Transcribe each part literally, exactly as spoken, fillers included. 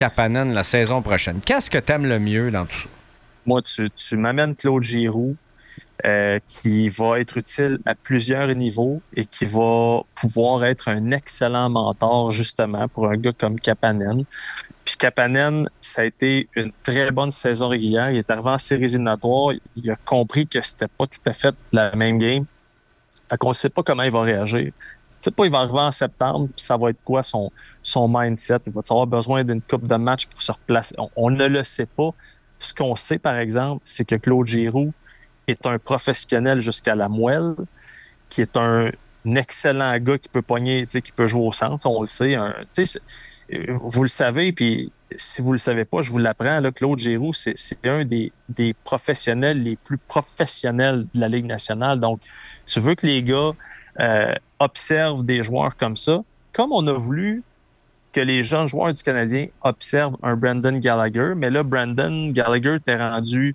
Kapanen la saison prochaine. Qu'est-ce que tu aimes le mieux dans tout ça? Moi, tu, tu m'amènes Claude Giroux, euh, qui va être utile à plusieurs niveaux et qui va pouvoir être un excellent mentor, justement, pour un gars comme Kapanen. Puis Kapanen, ça a été une très bonne saison régulière. Il est arrivé en séries éliminatoires. Il a compris que c'était pas tout à fait la même game. Fait qu'on ne sait pas comment il va réagir. Tu sais pas, il va arriver en septembre, puis ça va être quoi son, son mindset? Il va avoir besoin d'une coupe de match pour se replacer. On, on ne le sait pas. Ce qu'on sait, par exemple, c'est que Claude Giroux est un professionnel jusqu'à la moelle, qui est un, un excellent gars qui peut pogner, tu sais, qui peut jouer au centre, on le sait. Un, tu sais, vous le savez, puis si vous le savez pas, je vous l'apprends, là, Claude Giroux, c'est, c'est un des, des professionnels les plus professionnels de la Ligue nationale. Donc, tu veux que les gars euh, observent des joueurs comme ça, comme on a voulu que les jeunes joueurs du Canadien observent un Brendan Gallagher, mais là, Brendan Gallagher t'est rendu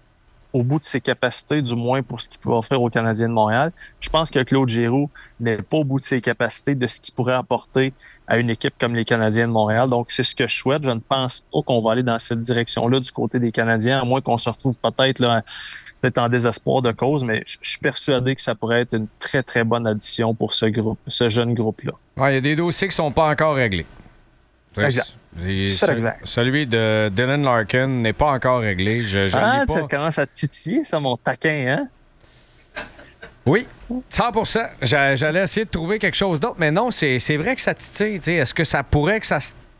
au bout de ses capacités, du moins pour ce qu'il pouvait offrir aux Canadiens de Montréal. Je pense que Claude Giroux n'est pas au bout de ses capacités de ce qu'il pourrait apporter à une équipe comme les Canadiens de Montréal. Donc, c'est ce que je souhaite. Je ne pense pas qu'on va aller dans cette direction-là du côté des Canadiens, à moins qu'on se retrouve peut-être là, peut-être en désespoir de cause, mais je suis persuadé que ça pourrait être une très, très bonne addition pour ce groupe, ce jeune groupe-là. Ouais, il y a des dossiers qui ne sont pas encore réglés. Exact. C'est ça, exact. Celui de Dylan Larkin n'est pas encore réglé. Je, je ah, pas. Ça commence à titiller, ça, mon taquin, hein? Oui, cent pour cent. J'allais essayer de trouver quelque chose d'autre, mais non, c'est, c'est vrai que ça titille. T'sais. Est-ce que ça pourrait que ça...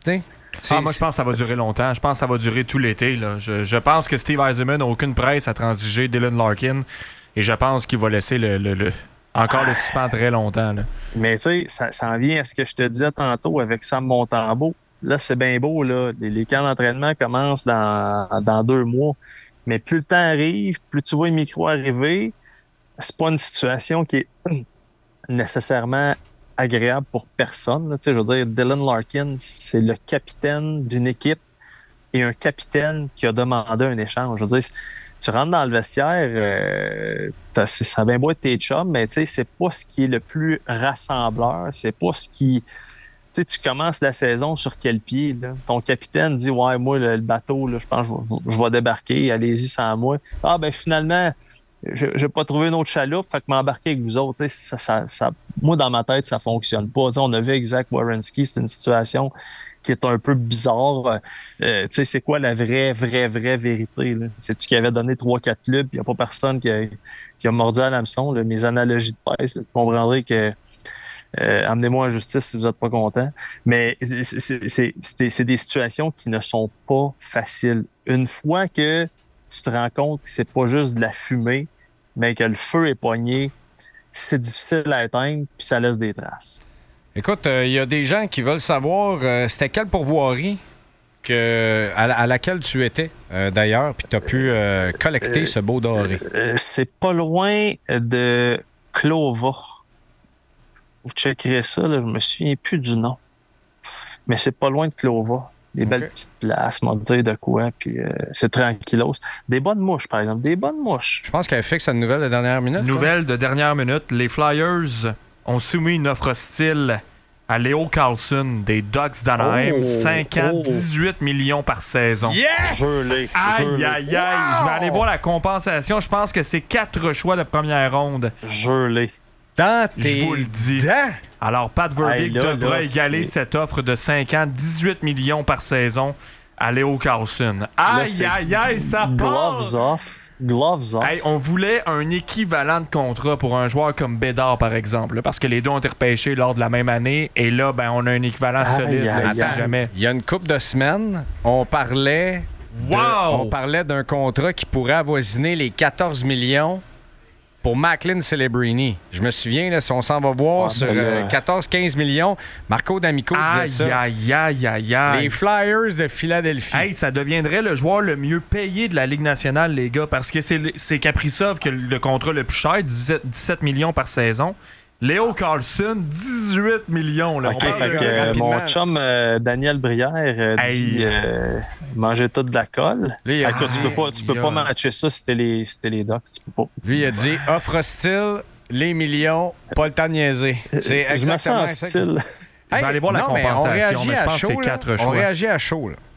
Ah, moi, je pense que ça va durer longtemps. Je pense que ça va durer tout l'été. Là. Je, je pense que Steve Yzerman n'a aucune presse à transiger Dylan Larkin et je pense qu'il va laisser le... le, le... encore le suspens très longtemps. Là. Mais tu sais, ça, ça en vient à ce que je te disais tantôt avec Sam Montembeault. Là, c'est bien beau, là. Les, les camps d'entraînement commencent dans, dans deux mois. Mais plus le temps arrive, plus tu vois le micro arriver, c'est pas une situation qui est nécessairement agréable pour personne. Tu sais, je veux dire, Dylan Larkin, c'est le capitaine d'une équipe et un capitaine qui a demandé un échange. Je veux dire, tu rentres dans le vestiaire, euh, ça a bien beau être tes chums, mais tu sais, c'est pas ce qui est le plus rassembleur, c'est pas ce qui... Tu sais, tu commences la saison sur quel pied, là? Ton capitaine dit « Ouais, moi, le, le bateau, là, je pense que je, je vais débarquer, allez-y sans moi. » Ah, ben finalement, je n'ai pas trouvé une autre chaloupe, fait que m'embarquer avec vous autres. Tu sais, ça, ça, ça, moi, dans ma tête, ça fonctionne pas. Tu sais, on a vu avec Zach Werenski, c'est une situation qui est un peu bizarre. Euh, tu sais, c'est quoi la vraie, vraie, vraie vérité, là? C'est-tu qu'il avait donné trois quatre clubs, il n'y a pas personne qui a, qui a mordu à l'hameçon, là? Mes analogies de presse, là, tu comprendrais que Euh, amenez-moi en justice si vous n'êtes pas content. Mais c'est, c'est, c'est, c'est des situations qui ne sont pas faciles. Une fois que tu te rends compte que c'est pas juste de la fumée, mais que le feu est pogné, c'est difficile à éteindre puis ça laisse des traces. Écoute, il euh, y a des gens qui veulent savoir euh, c'était quelle pourvoirie que, à, à laquelle tu étais, euh, d'ailleurs, puis tu as pu euh, collecter euh, ce beau doré. Euh, c'est pas loin de Clova. Vous checkerez ça, là, je me souviens plus du nom. Mais c'est pas loin de Clova. Des okay. belles petites places, m'en dire de quoi, puis euh, c'est tranquillos. Des bonnes mouches, par exemple, des bonnes mouches. Je pense qu'elle fixe une nouvelle de dernière minute. Nouvelle quoi? de dernière minute. Les Flyers ont soumis une offre hostile à Leo Carlson des Ducks d'Anaheim. Oh, cinq ans, oh. dix-huit millions par saison. Yes! Je l'ai. Aïe, aïe, aïe. Wow! Je vais aller voir la compensation. Je pense que c'est quatre choix de première ronde. Je l'ai. Dans tes Je vous le dis. Dents. Alors, Pat Verbeek devra là, égaler c'est... cette offre de cinq ans, dix-huit millions par saison à Leo Carlson. Aïe, là, aïe, aïe, ça part! Gloves off. Gloves off. Hey, on voulait un équivalent de contrat pour un joueur comme Bédard, par exemple, là, parce que les deux ont été repêchés lors de la même année. Et là, ben, on a un équivalent aïe, solide. Aïe, là, aïe, si jamais. Il y a une couple de semaines, on parlait, de, wow! on parlait d'un contrat qui pourrait avoisiner les quatorze millions pour Macklin Celebrini. Je me souviens, là, si on s'en va voir ah, sur euh, quatorze quinze millions, Marco D'Amico aïe, disait ça. Aïe, aïe, aïe, aïe. Les Flyers de Philadelphie. Hey, ça deviendrait le joueur le mieux payé de la Ligue nationale, les gars, parce que c'est, c'est Kaprizov qui a le contrat le plus cher, dix-sept millions par saison. Léo Carlson, dix-huit millions. Là. OK, fait que euh, mon chum euh, Daniel Brière euh, dit euh, manger tout de la colle. Lui, fait que dit, tu peux pas, tu peux pas matcher ça si c'était les, si les Ducks. Tu peux pas. Lui, il a dit offre hostile, les millions, pas le temps de niaiser. C'est je me sens hostile. Je vais aller voir la non, compensation, mais, on réagit mais je à pense chaud, que c'est quatre choix. On réagit à chaud, là.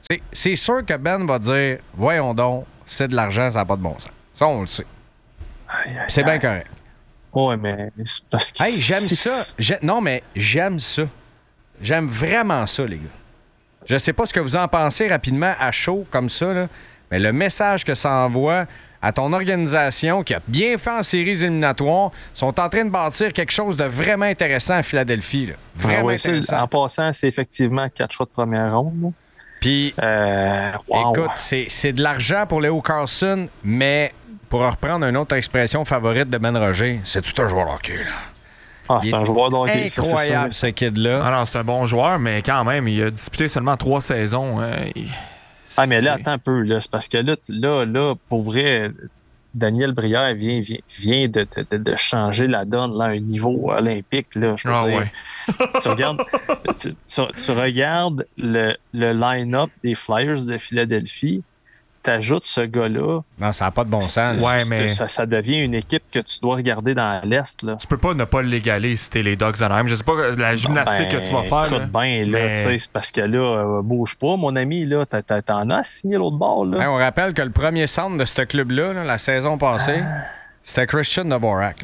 C'est, c'est sûr que Ben va dire « Voyons donc, c'est de l'argent, ça n'a pas de bon sens. » Ça, on le sait. Aïe, aïe, c'est bien aïe. correct. Ouais, mais c'est parce que... Hey, j'aime c'est... ça. J'ai... Non, mais j'aime ça. J'aime vraiment ça, les gars. Je sais pas ce que vous en pensez rapidement à chaud comme ça, là, mais le message que ça envoie à ton organisation qui a bien fait en séries éliminatoires, sont en train de bâtir quelque chose de vraiment intéressant à Philadelphie. Là. Vraiment ah ouais, intéressant. C'est, en passant, c'est effectivement quatre choix de première ronde. Là. Puis, euh, wow. écoute, c'est, c'est de l'argent pour Leo Carlson, mais pour reprendre une autre expression favorite de Ben Roger, c'est tout un joueur de hockey, là. Ah, c'est un joueur de hockey. Incroyable, ça, ce kid-là. Alors, c'est un bon joueur, mais quand même, il a disputé seulement trois saisons. Euh, il... Ah, mais là, attends un peu. Là, c'est parce que là, là, là pour vrai, Daniel Brière vient, vient, vient de, de, de changer la donne là, à un niveau olympique. Là, je veux ah, dire. Ouais. tu regardes, tu, tu, tu regardes le, le line-up des Flyers de Philadelphie, t'ajoutes ce gars-là. Non, ça n'a pas de bon sens. Ouais, mais... ça, ça devient une équipe que tu dois regarder dans l'Est. Là. Tu peux pas ne pas l'égaler si t'es les Ducks d'Anaheim. Je sais pas la gymnastique ben, que tu vas faire. Écoute bien, là, mais... tu sais, c'est parce que là, euh, bouge pas, mon ami, là, t'as, t'as, t'en as signé l'autre bord, là. Hey, on rappelle que le premier centre de ce club-là, là, la saison passée, ah. c'était Christian Dvorak.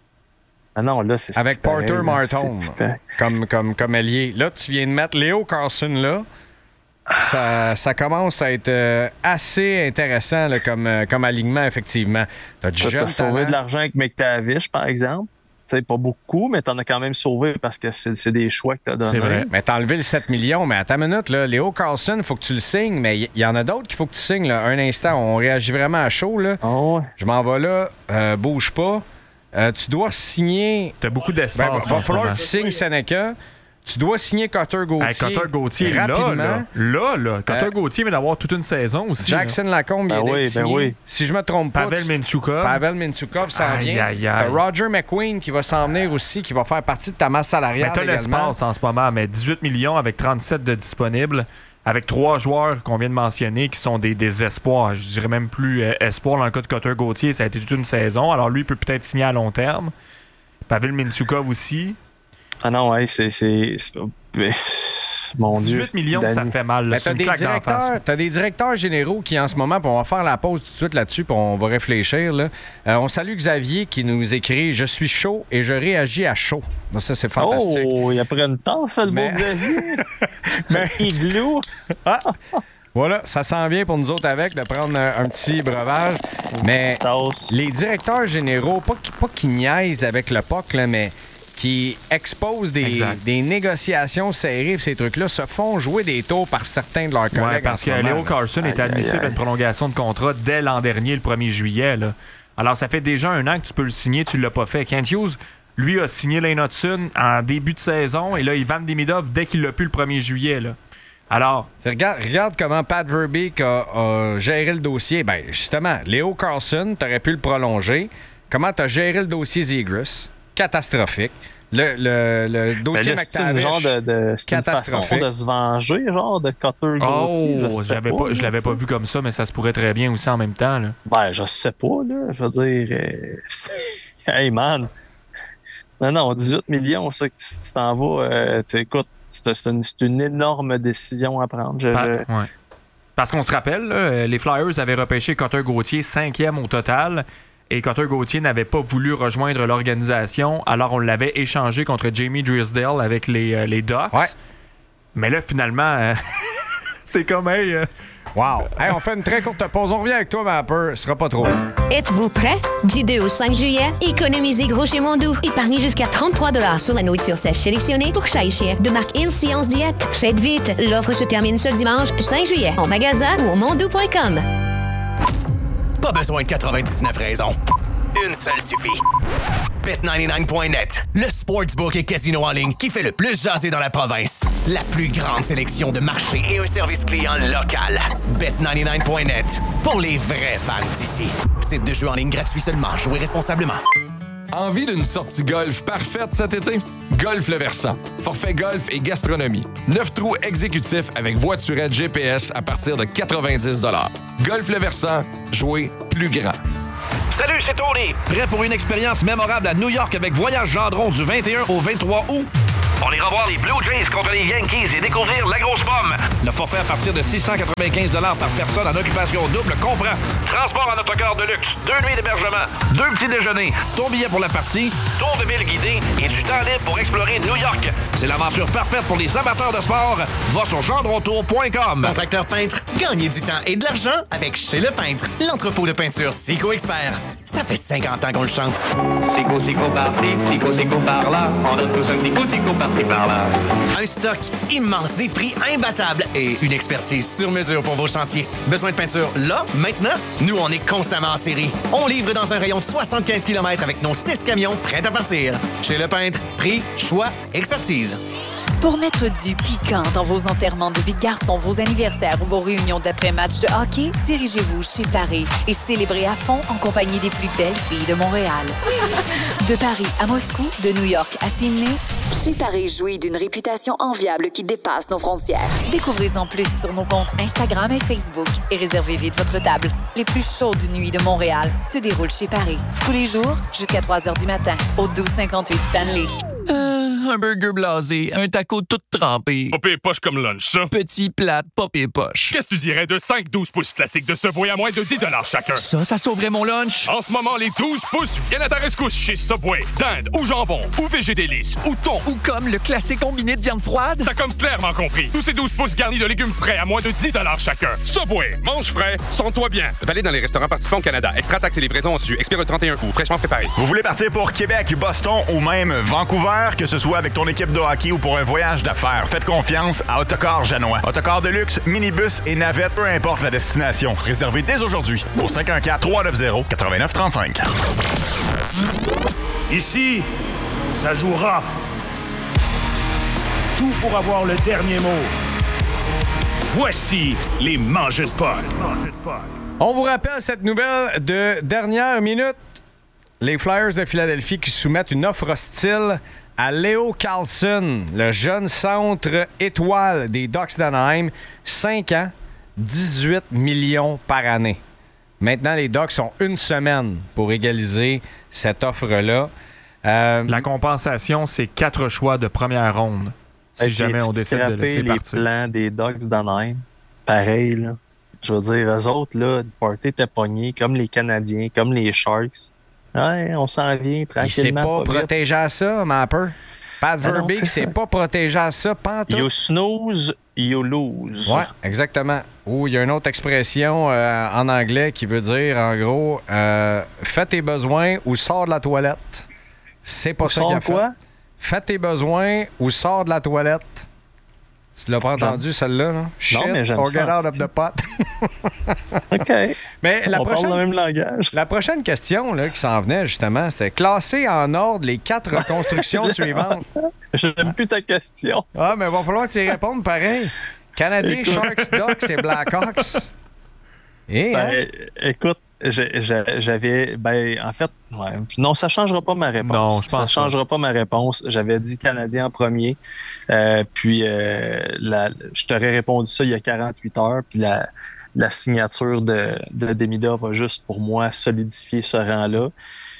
Ah non, là, c'est avec Porter pareil, Martin comme, comme, comme ailier. Là, tu viens de mettre Leo Carlson là. Ça, ça commence à être euh, assez intéressant là, comme, euh, comme alignement, effectivement. T'as du jeune sauvé talent. De l'argent avec McTavish, par exemple. T'sais, pas beaucoup, mais t'en as quand même sauvé parce que c'est, c'est des choix que t'as donnés. C'est vrai. Mais t'as enlevé le sept millions. Mais à ta minute, là, Leo Carlson, il faut que tu le signes. Mais il y, y en a d'autres qu'il faut que tu signes. Là. Un instant, on réagit vraiment à chaud. Là. Oh ouais. Je m'en vais là. Euh, bouge pas. Euh, tu dois signer... T'as beaucoup d'espace. Ben, va falloir que tu signes Seneca. Tu dois signer Cutter Gauthier. Hey, Cutter Gauthier, rapidement. Là, là, là, là. Cutter euh, Gauthier vient d'avoir toute une saison aussi. Jackson là. Lacombe, ben il est oui, signé. Ben oui. Si je me trompe pas... Pavel Mintyukov. Pavel Mintyukov, ça aïe, vient. Aïe, aïe. T'as Roger McQueen qui va s'en venir aussi, qui va faire partie de ta masse salariale. Mais t'as également. l'espace en ce moment, mais dix-huit millions avec trente-sept de disponibles, avec trois joueurs qu'on vient de mentionner qui sont des, des espoirs. Je dirais même plus euh, espoirs dans le cas de Cutter Gauthier, ça a été toute une saison. Alors lui, il peut peut-être signer à long terme. Pavel Mintyukov aussi. Ah non, ouais, c'est... c'est, c'est... Mon dix-huit Dieu, millions, Danny. ça fait mal. Là, t'as, des directeurs, t'as des directeurs généraux qui, en ce moment, puis on va faire la pause tout de suite là-dessus, puis on va réfléchir. Là. Euh, on salue Xavier qui nous écrit « Je suis chaud et je réagis à chaud ». Donc ça, c'est fantastique. Oh, il a pris une tasse, ça, le Mais... beau Xavier. Mais... Igloo. Ah. Voilà, ça s'en vient pour nous autres avec de prendre un, un petit breuvage. Une mais les directeurs généraux, pas, pas qu'ils niaisent avec le P O C, là, mais qui exposent des, des négociations serrées et ces trucs-là, se font jouer des tours par certains de leurs collègues. Ouais, parce que moment, Leo Carlson là. est admissible à une prolongation de contrat dès l'an dernier, le premier juillet. Là. Alors, ça fait déjà un an que tu peux le signer, tu ne l'as pas fait. Kent Hughes, lui, a signé Lane Hudson en début de saison et là, Ivan Demidov dès qu'il l'a pu le premier juillet. Là. Alors... Regarde, regarde comment Pat Verbeek a, a géré le dossier. Ben justement, Leo Carlson, t'aurais pu le prolonger. Comment t'as géré le dossier Zegras? Catastrophique. Le, le, le dossier ben là, c'est une genre de, de c'est une façon de se venger, genre de Cutter Gauthier. Oh, je, pas, pas, je l'avais pas vu comme ça, mais ça se pourrait très bien aussi en même temps. Là. Ben, je sais pas, là. Je veux dire... Euh, hey, man! Non, non, dix-huit millions, ça, que tu, tu t'en vas... Euh, tu écoutes, c'est, c'est, une, c'est une énorme décision à prendre. Je, Par, je... Ouais. Parce qu'on se rappelle, là, les Flyers avaient repêché Cutter Gauthier cinquième au total et Cutter Gauthier n'avait pas voulu rejoindre l'organisation, alors on l'avait échangé contre Jamie Drysdale avec les, euh, les Ducks. Ouais. Mais là, finalement, euh, c'est comme... Hey, euh... Wow! Hey, on fait une très courte pause. On revient avec toi, Mapper. Ce sera pas trop. Êtes-vous prêts? Du deux au cinq juillet, économisez gros chez Mondou. Épargnez jusqu'à trente-trois dollars sur la nourriture sèche sélectionnée pour chat et chien de marque Il Science Diète. Faites vite! L'offre se termine ce dimanche cinq juillet en magasin ou au mondou point com. Pas besoin de quatre-vingt-dix-neuf raisons. Une seule suffit. Bet quatre-vingt-dix-neuf point net, le sportsbook et casino en ligne qui fait le plus jaser dans la province. La plus grande sélection de marchés et un service client local. Bet quatre-vingt-dix-neuf point net, pour les vrais fans d'ici. Site de jeu en ligne gratuit seulement. Jouez responsablement. Envie d'une sortie golf parfaite cet été? Golf Le Versant. Forfait golf et gastronomie. neuf trous exécutifs avec voiturette G P S à partir de quatre-vingt-dix dollars. Golf Le Versant, jouez plus grand. Salut, c'est Tony. Prêt pour une expérience mémorable à New York avec Voyage Gendron du vingt et un au vingt-trois août? On ira voir les Blue Jays contre les Yankees et découvrir la grosse pomme. Le forfait à partir de six cent quatre-vingt-quinze dollars par personne en occupation double comprend transport en autocar de luxe, deux nuits d'hébergement, deux petits déjeuners, ton billet pour la partie, tour de ville guidé et du temps libre pour explorer New York. C'est l'aventure parfaite pour les amateurs de sport. Va sur gendrontour point com. Contracteur peintre, gagnez du temps et de l'argent avec Chez Le Peintre, l'entrepôt de peinture Sico Expert. Ça fait cinquante ans qu'on le chante. Sico, Sico par-ci, Sico, Sico par-là. On donne tous un petit coup, Sico par-ci, par-là. Un stock immense, des prix imbattables et une expertise sur mesure pour vos chantiers. Besoin de peinture là, maintenant? Nous, on est constamment en série. On livre dans un rayon de soixante-quinze kilomètres avec nos six camions prêts à partir. Chez Le Peintre, prix, choix, expertise. Pour mettre du piquant dans vos enterrements de vie de garçon, vos anniversaires ou vos réunions d'après-match de hockey, dirigez-vous chez Paris et célébrez à fond en compagnie des plus belles filles de Montréal. De Paris à Moscou, de New York à Sydney, Chez Paris jouit d'une réputation enviable qui dépasse nos frontières. Découvrez-en plus sur nos comptes Instagram et Facebook et réservez vite votre table. Les plus chaudes nuits de Montréal se déroulent chez Paris. Tous les jours, jusqu'à trois heures du matin, au douze cinquante-huit Stanley. Euh, un burger blasé, un taco tout trempé. Popé et poche comme lunch, ça. Petit plat, popé et poche. Qu'est-ce que tu dirais de cinq douze pouces classiques de Subway à moins de dix dollars chacun? Ça, ça sauverait mon lunch. En ce moment, les douze pouces viennent à ta rescousse chez Subway. Dinde ou jambon, ou végé délice, ou thon. Ou comme le classique combiné de viande froide. T'as comme clairement compris. Tous ces douze pouces garnis de légumes frais à moins de dix dollars chacun. Subway, mange frais, sens-toi bien. Valide dans les restaurants participants au Canada. Extra taxes et livraison su. Expire le trente et un août. Fraîchement préparé. Vous voulez partir pour Québec, Boston ou même Vancouver, que ce soit avec ton équipe de hockey ou pour un voyage d'affaires, faites confiance à Autocar Janois. Autocar de luxe, minibus et navette, peu importe la destination. Réservez dès aujourd'hui au cinq un quatre, trois neuf zéro, neuf neuf trois cinq. Ici, ça joue rough. Tout pour avoir le dernier mot. Voici les mangeurs de Paul. On vous rappelle cette nouvelle de dernière minute. Les Flyers de Philadelphie qui soumettent une offre hostile à Leo Carlson, le jeune centre étoile des Ducks d'Anaheim. cinq ans, dix-huit millions par année. Maintenant, les Ducks ont une semaine pour égaliser cette offre-là. Euh, La compensation, c'est quatre choix de première ronde. Si Hey, jamais on décide de laisser les partir. plans des Ducks d'Anaheim, pareil, là. Je veux dire, eux autres, là, le party était pogné, comme les Canadiens, comme les Sharks. Ouais, on s'en vient il tranquillement. s'est pas, pas protégé à ça, Mapper. Pat Ah non, Verbeek c'est s'est ça. pas protégé à ça, pantoute. You snooze, you lose. Ouais, exactement. Ou il y a une autre expression euh, en anglais qui veut dire, en gros, euh, fais tes besoins ou sors de la toilette. C'est pas Ou ça sors qu'il a fait. quoi? Fais tes besoins ou sors de la toilette. Tu l'as pas entendu, celle-là? Là? Shit, mais j'aime or ça, get out of Steve. the pot. OK. Mais la On prochaine, parle le même langage. la prochaine question là, qui s'en venait, justement, c'était classer en ordre les quatre reconstructions suivantes. J'aime plus ta question. Ah, mais il va falloir que tu y répondes pareil. Canadiens, Écoute. Sharks, Ducks et Blackhawks. Et, hein? Ben, écoute, j'ai- j'ai- j'avais. Ben, en fait, ouais, non, ça changera pas ma réponse. Non, je pense Ça pas. changera pas ma réponse. J'avais dit Canadien en premier. Euh, puis, euh, la- je t'aurais répondu ça il y a quarante-huit heures. Puis, la, la signature de, de Demida va juste, pour moi, solidifier ce rang-là.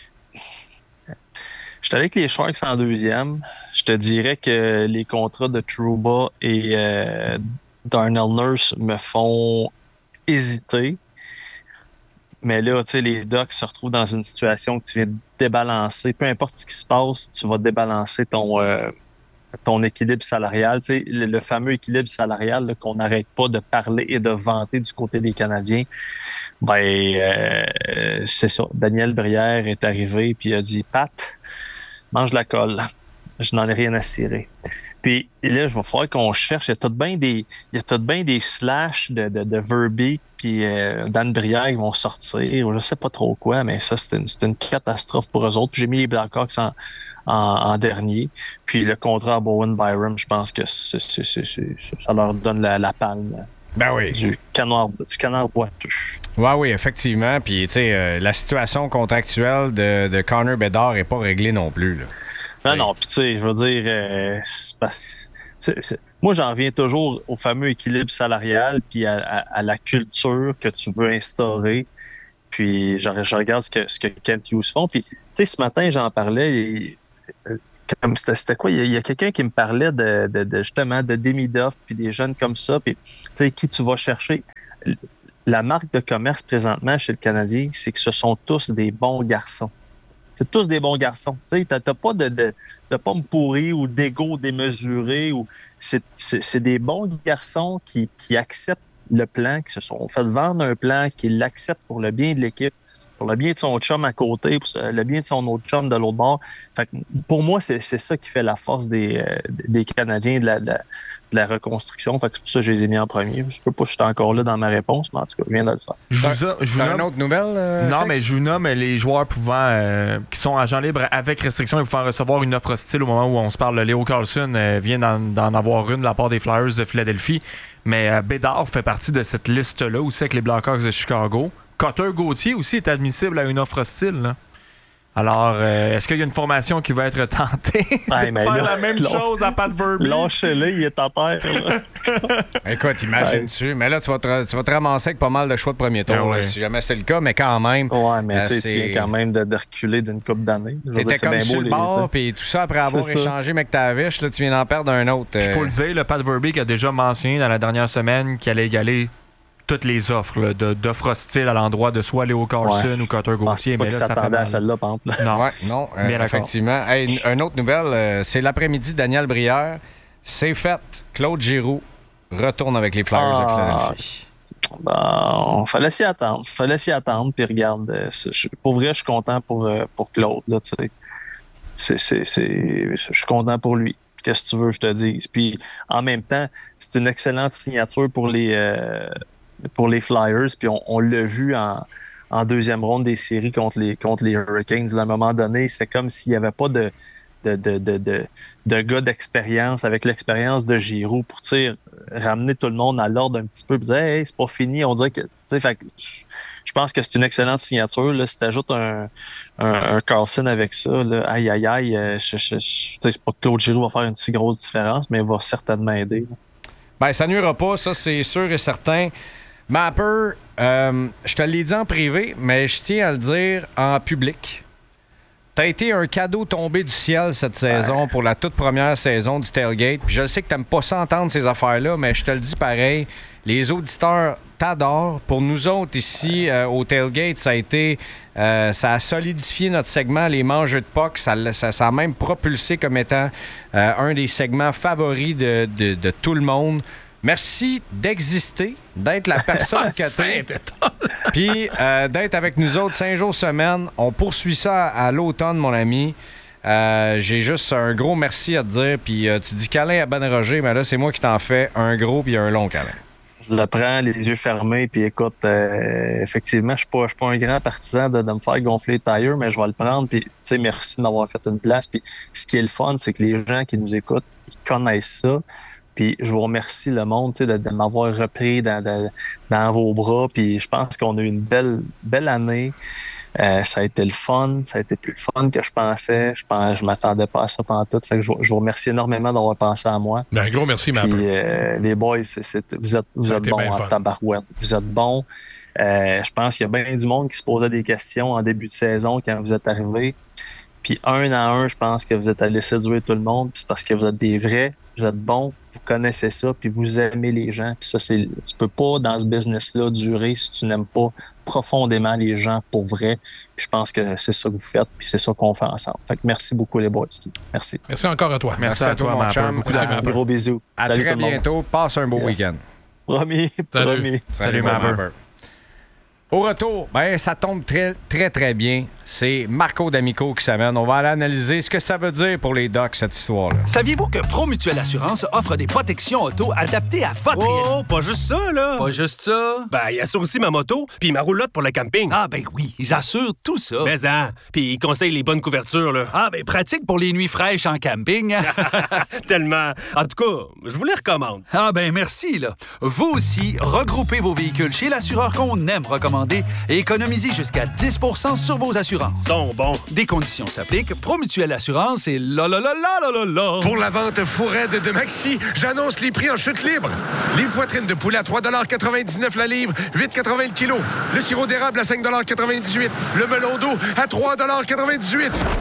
Je suis allé avec les Sharks en deuxième. Je te dirais que les contrats de Trouba et euh, Darnell Nurse me font hésiter. Mais là, tu sais, les Ducks se retrouvent dans une situation que tu viens de débalancer. Peu importe ce qui se passe, tu vas débalancer ton, euh, ton équilibre salarial. Tu sais, le, le fameux équilibre salarial là, qu'on n'arrête pas de parler et de vanter du côté des Canadiens. Ben, euh, c'est ça. Daniel Brière est arrivé puis a dit « Pat, mange la colle. Je n'en ai rien à cirer. » Puis là, je vais falloir qu'on cherche. Il y a tout de bien des, il y a tout de bien des slash de, de, de Verbeek puis euh, Dan Brière qui vont sortir. Je sais pas trop quoi, mais ça, c'est une, c'est une catastrophe pour eux autres. Puis j'ai mis les Blackhawks en, en, en dernier. Puis le contrat à Bowen Byram, je pense que c'est, c'est, c'est, c'est, ça leur donne la, la palme. Ben oui. Du canard, du canard boiteux. Oui, oui, effectivement. Puis, tu sais, euh, la situation contractuelle de, de Connor Bedard n'est pas réglée non plus. Là. Non, non, puis tu sais, je veux dire, euh, c'est parce c'est, c'est, moi, j'en reviens toujours au fameux équilibre salarial, puis à, à, à la culture que tu veux instaurer. Puis je, je regarde ce que, ce que Kent Hughes font. Puis, tu sais, ce matin, j'en parlais, et, euh, comme c'était, c'était quoi? Il y a, il y a quelqu'un qui me parlait de, de, de justement de Demidov puis des jeunes comme ça. Puis, tu sais, qui tu vas chercher? La marque de commerce présentement chez le Canadien, c'est que ce sont tous des bons garçons. C'est tous des bons garçons. Tu sais, t'as, t'as pas de, de, de pommes pourries ou d'ego démesuré. Ou, c'est, c'est, c'est des bons garçons qui, qui acceptent le plan, qui se sont fait vendre un plan, qui l'acceptent pour le bien de l'équipe, pour le bien de son chum à côté, pour le bien de son autre chum de l'autre bord. Fait que pour moi, c'est, c'est ça qui fait la force des, euh, des Canadiens, de la, de, la, de la reconstruction. Fait que tout ça, je les ai mis en premier. Je sais pas si je suis encore là dans ma réponse, mais en tout cas, je viens de le faire. Je vous, a, je vous T'as nomme... une autre nouvelle? Euh, non, Fex? mais je vous nomme les joueurs pouvant, euh, qui sont agents libres avec restriction et pouvant recevoir une offre hostile au moment où on se parle. Léo Carlson euh, vient d'en, d'en avoir une de la part des Flyers de Philadelphie. Mais euh, Bédard fait partie de cette liste-là aussi avec les Blackhawks de Chicago. Cutter Gauthier aussi est admissible à une offre hostile. Là. Alors, euh, est-ce qu'il y a une formation qui va être tentée de hey, faire là, la même lâche, chose à Pat Burby? Lâchez-le, il est à terre. Écoute, imagine-tu. Mais là, tu vas, te, tu vas te ramasser avec pas mal de choix de premier tour, Ah ouais. là, si jamais c'est le cas, mais quand même. Ouais, mais euh, tu sais, tu viens quand même de, de reculer d'une couple d'années. T'étais comme sur le bord, puis tout ça après avoir C'est échangé McTavish, là, tu viens d'en perdre un autre. Il faut le dire, le Pat Verbeek a déjà mentionné dans la dernière semaine qu'il allait égaler toutes les offres là, de, d'offres hostiles à l'endroit de soit Léo Carlson ouais, ou Cutter Gauthier. Mais là, ça ça fait à mal. celle-là, par exemple. Non, ouais, non euh, bien effectivement. Hey, une, une autre nouvelle, euh, c'est l'après-midi, Daniel Brière. C'est fait. Claude Giroux retourne avec les Flyers ah, de Philadelphie. Bon, fallait s'y attendre. Fallait s'y attendre. Puis regarde, euh, je, pour vrai, je suis content pour, euh, pour Claude. Là, tu sais. c'est, c'est, c'est, je suis content pour lui. Qu'est-ce que tu veux que je te dise? Puis en même temps, c'est une excellente signature pour les... Euh, pour les Flyers, puis on, on l'a vu en, en deuxième ronde des séries contre les, contre les Hurricanes. À un moment donné, c'était comme s'il n'y avait pas de, de, de, de, de, de gars d'expérience avec l'expérience de Giroux pour ramener tout le monde à l'ordre un petit peu et dire hey, c'est pas fini. On dirait que. Fait que je pense que c'est une excellente signature. Là, si tu ajoutes un, un, un Carlson avec ça, là, aïe aïe aïe, je, je, je, c'est pas que Claude Giroux va faire une si grosse différence, mais il va certainement aider. Là. Ben, ça nuira pas, ça, c'est sûr et certain. Mapper, euh, je te l'ai dit en privé, mais je tiens à le dire en public. T'as été un cadeau tombé du ciel cette saison ouais. pour la toute première saison du Tailgate. Puis je sais que t'aimes pas ça entendre ces affaires-là, mais je te le dis pareil. Les auditeurs t'adorent. Pour nous autres ici euh, au Tailgate, ça a été, euh, ça a solidifié notre segment, les mangeux de puck. Ça, ça, ça a même propulsé comme étant euh, un des segments favoris de, de, de tout le monde. Merci d'exister, d'être la personne que t'es, puis euh, d'être avec nous autres cinq jours semaine. On poursuit ça à, à l'automne, mon ami. Euh, j'ai juste un gros merci à te dire. Puis euh, tu dis câlin à Ben Roger, mais là, c'est moi qui t'en fais un gros puis un long câlin. Je le prends, les yeux fermés, puis écoute, euh, effectivement, je ne suis pas un grand partisan de, de me faire gonfler les tires, mais je vais le prendre, puis tu sais, merci d'avoir fait une place. Puis ce qui est le fun, c'est que les gens qui nous écoutent, ils connaissent ça. Puis je vous remercie le monde de, de m'avoir repris dans, de, dans vos bras. Puis je pense qu'on a eu une belle, belle année. Euh, ça a été le fun. Ça a été plus le fun que je pensais. Je pense, je m'attendais pas à ça pendant tout. Fait que je, je vous remercie énormément d'avoir pensé à moi. Ben, un gros merci, Mapper. Puis euh, les boys, c'est, c'est, vous êtes, vous êtes bons en tabarouette. Vous êtes bons. Euh, je pense qu'il y a bien du monde qui se posait des questions en début de saison quand vous êtes arrivés. Puis un à un, je pense que vous êtes allés séduire tout le monde. Puis c'est parce que vous êtes des vrais, vous êtes bons, vous connaissez ça, puis vous aimez les gens. Puis ça, c'est, tu peux pas, dans ce business-là, durer si tu n'aimes pas profondément les gens pour vrai. Puis je pense que c'est ça que vous faites, puis c'est ça qu'on fait ensemble. Fait que merci beaucoup, les boys. Merci. Merci encore à toi. Merci, merci à, à toi, mon chum. Un gros bisous. À Salut très bientôt. Passe un beau yes. week-end. Promis. Salut. Promis. Salut, Salut Mapper. Au retour, ben, ça tombe très, très, très bien. C'est Marco D'Amico qui s'amène. On va aller analyser ce que ça veut dire pour les Ducks, cette histoire-là. Saviez-vous que Promutuelle Assurance offre des protections auto adaptées à votre... Oh, pas juste ça, là! Pas juste ça? Ben, ils assurent aussi ma moto puis ma roulotte pour le camping. Ah, ben oui, ils assurent tout ça. Mais hein, puis ils conseillent les bonnes couvertures, là. Ah, ben pratique pour les nuits fraîches en camping. Tellement. En tout cas, je vous les recommande. Ah, ben merci, là. Vous aussi, regroupez vos véhicules chez l'assureur qu'on aime recommander et économisez jusqu'à dix pour cent sur vos assurances. Sont bons. Des conditions s'appliquent. Promutuelle Assurance et la la la la la la. Pour la vente fourraide de Maxi, j'annonce les prix en chute libre. Les poitrines de poulet à trois dollars quatre-vingt-dix-neuf la livre, huit quatre-vingts le kilo. Le sirop d'érable à cinq dollars quatre-vingt-dix-huit. Le melon d'eau à trois dollars quatre-vingt-dix-huit.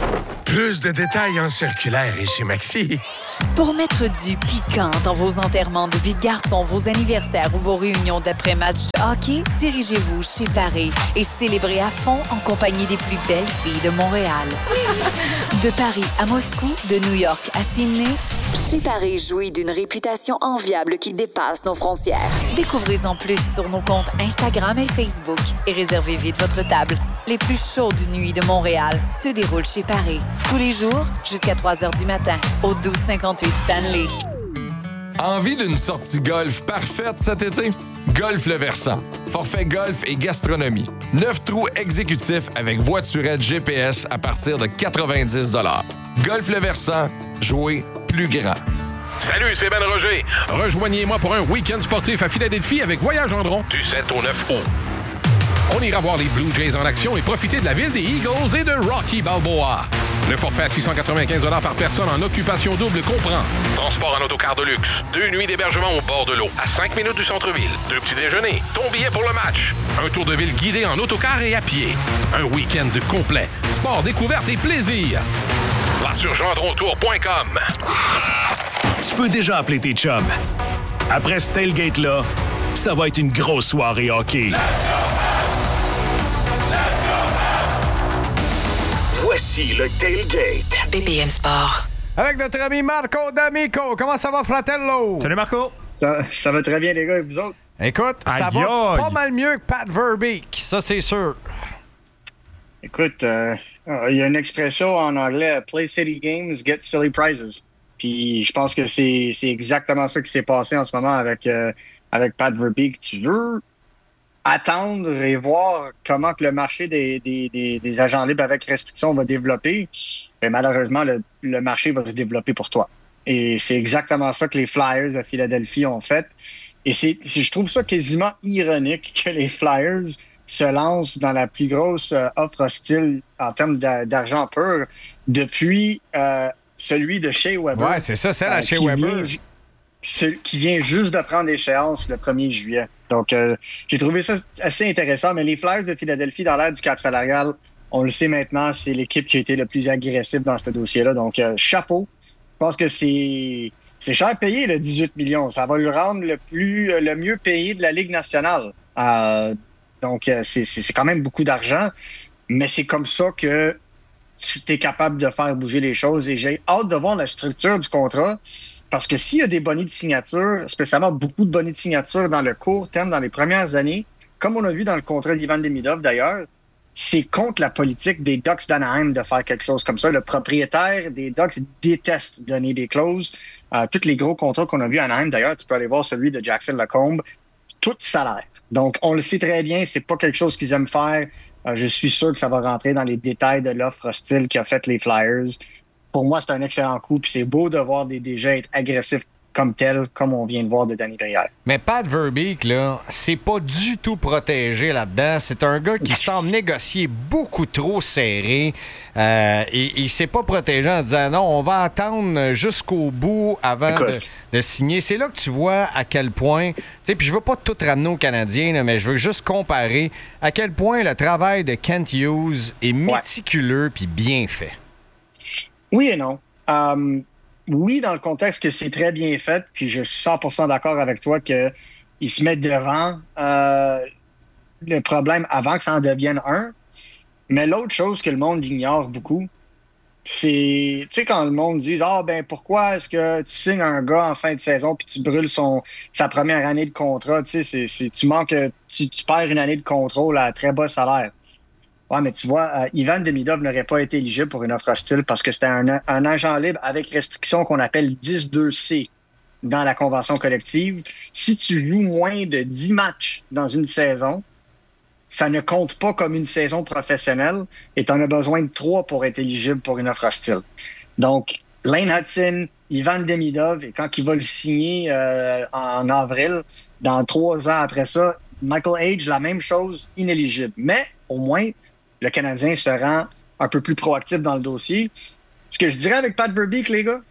Plus de détails en circulaire et chez Maxi. Pour mettre du piquant dans vos enterrements de vie de garçon, vos anniversaires ou vos réunions d'après-match de hockey, dirigez-vous chez Paré et célébrez à fond en compagnie des plus belles filles de Montréal. De Paris à Moscou, de New York à Sydney, chez Paré jouit d'une réputation enviable qui dépasse nos frontières. Découvrez-en plus sur nos comptes Instagram et Facebook et réservez vite votre table. Les plus chaudes nuits de Montréal se déroulent chez Paré. Tous les jours, jusqu'à trois heures du matin, au douze cinquante-huit Stanley. Envie d'une sortie golf parfaite cet été? Golf Le Versant. Forfait golf et gastronomie. Neuf trous exécutifs avec voiturette G P S à partir de quatre-vingt-dix dollars. Golf Le Versant, jouer plus grand. Salut, c'est Ben Roger. Rejoignez-moi pour un week-end sportif à Philadelphie avec Voyage Gendron du sept au neuf août. On ira voir les Blue Jays en action et profiter de la ville des Eagles et de Rocky Balboa. Le forfait à six cent quatre-vingt-quinze dollars par personne en occupation double comprend transport en autocar de luxe, deux nuits d'hébergement au bord de l'eau, à cinq minutes du centre-ville, deux petits déjeuners, ton billet pour le match, un tour de ville guidé en autocar et à pied, un week-end complet, sport, découverte et plaisir. Place sur gendrontour point com. Tu peux déjà appeler tes chums. Après ce tailgate-là, ça va être une grosse soirée hockey. Voici le tailgate. B P M Sport. Avec notre ami Marco D'Amico. Comment ça va, fratello? Salut, Marco. Ça, ça va très bien, les gars, et vous autres? Écoute, ça Aïe, va aïe. pas mal mieux que Pat Verbeek, ça c'est sûr. Écoute, il euh, y a une expression en anglais, « Play silly games, get silly prizes ». Puis je pense que c'est, c'est exactement ça qui s'est passé en ce moment avec, euh, avec Pat Verbeek. Tu veux attendre et voir comment que le marché des, des, des, des agents libres avec restriction va développer, et malheureusement, le, le marché va se développer pour toi. Et c'est exactement ça que les Flyers de Philadelphie ont fait. Et c'est, c'est, je trouve ça quasiment ironique que les Flyers se lancent dans la plus grosse euh, offre hostile en termes d'a, d'argent pur depuis euh, celui de Shea Weber. Ouais, c'est ça, celle à euh, Shea qui Weber. Vient, ce, qui vient juste de prendre échéance le premier juillet. Donc, euh, j'ai trouvé ça assez intéressant. Mais les Flyers de Philadelphie, dans l'ère du cap salarial, on le sait maintenant, c'est l'équipe qui a été le plus agressive dans ce dossier-là. Donc, euh, chapeau. Je pense que c'est, c'est cher payé, le dix-huit millions. Ça va le rendre le plus, le mieux payé de la Ligue nationale. Euh, donc, euh, c'est, c'est, c'est quand même beaucoup d'argent. Mais c'est comme ça que tu es capable de faire bouger les choses. Et j'ai hâte de voir la structure du contrat. Parce que s'il y a des bonnets de signature, spécialement beaucoup de bonnets de signature dans le court terme, dans les premières années, comme on a vu dans le contrat d'Ivan Demidov d'ailleurs, c'est contre la politique des Ducks d'Anaheim de faire quelque chose comme ça. Le propriétaire des Ducks déteste donner des clauses. Euh, tous les gros contrats qu'on a vus à Anaheim, d'ailleurs, tu peux aller voir celui de Jackson Lecombe, tout salaire. Donc, on le sait très bien, c'est pas quelque chose qu'ils aiment faire. Euh, je suis sûr que ça va rentrer dans les détails de l'offre hostile qu'a fait les Flyers. Pour moi, c'est un excellent coup. Puis c'est beau de voir des D G être agressifs comme tel, comme on vient de voir de Danny Brière. Mais Pat Verbeek, là, c'est pas du tout protégé là-dedans. C'est un gars qui semble négocier beaucoup trop serré. Euh, et il s'est pas protégé en disant non, on va attendre jusqu'au bout avant de, de signer. C'est là que tu vois à quel point... Tu sais, puis je veux pas tout ramener aux Canadiens, là, mais je veux juste comparer à quel point le travail de Kent Hughes est méticuleux puis bien fait. Oui et non. Um, oui, dans le contexte que c'est très bien fait, puis je suis cent pour cent d'accord avec toi qu'il se met devant euh, le problème avant que ça en devienne un. Mais l'autre chose que le monde ignore beaucoup, c'est, tu sais, quand le monde dit « Ah, ben pourquoi est-ce que tu signes un gars en fin de saison puis tu brûles son sa première année de contrat? » Tu sais, c'est, c'est, tu manques, tu, tu perds une année de contrôle à très bas salaire. Ouais, mais tu vois, euh, Ivan Demidov n'aurait pas été éligible pour une offre hostile parce que c'était un, un agent libre avec restriction qu'on appelle dix deux C dans la convention collective. Si tu joues moins de dix matchs dans une saison, ça ne compte pas comme une saison professionnelle et tu en as besoin de trois pour être éligible pour une offre hostile. Donc, Lane Hudson, Ivan Demidov, et quand il va le signer euh, en avril, dans trois ans après ça, Michael Age, la même chose, inéligible. Mais au moins, le Canadien se rend un peu plus proactif dans le dossier. Ce que je dirais avec Pat Verbeek, les gars,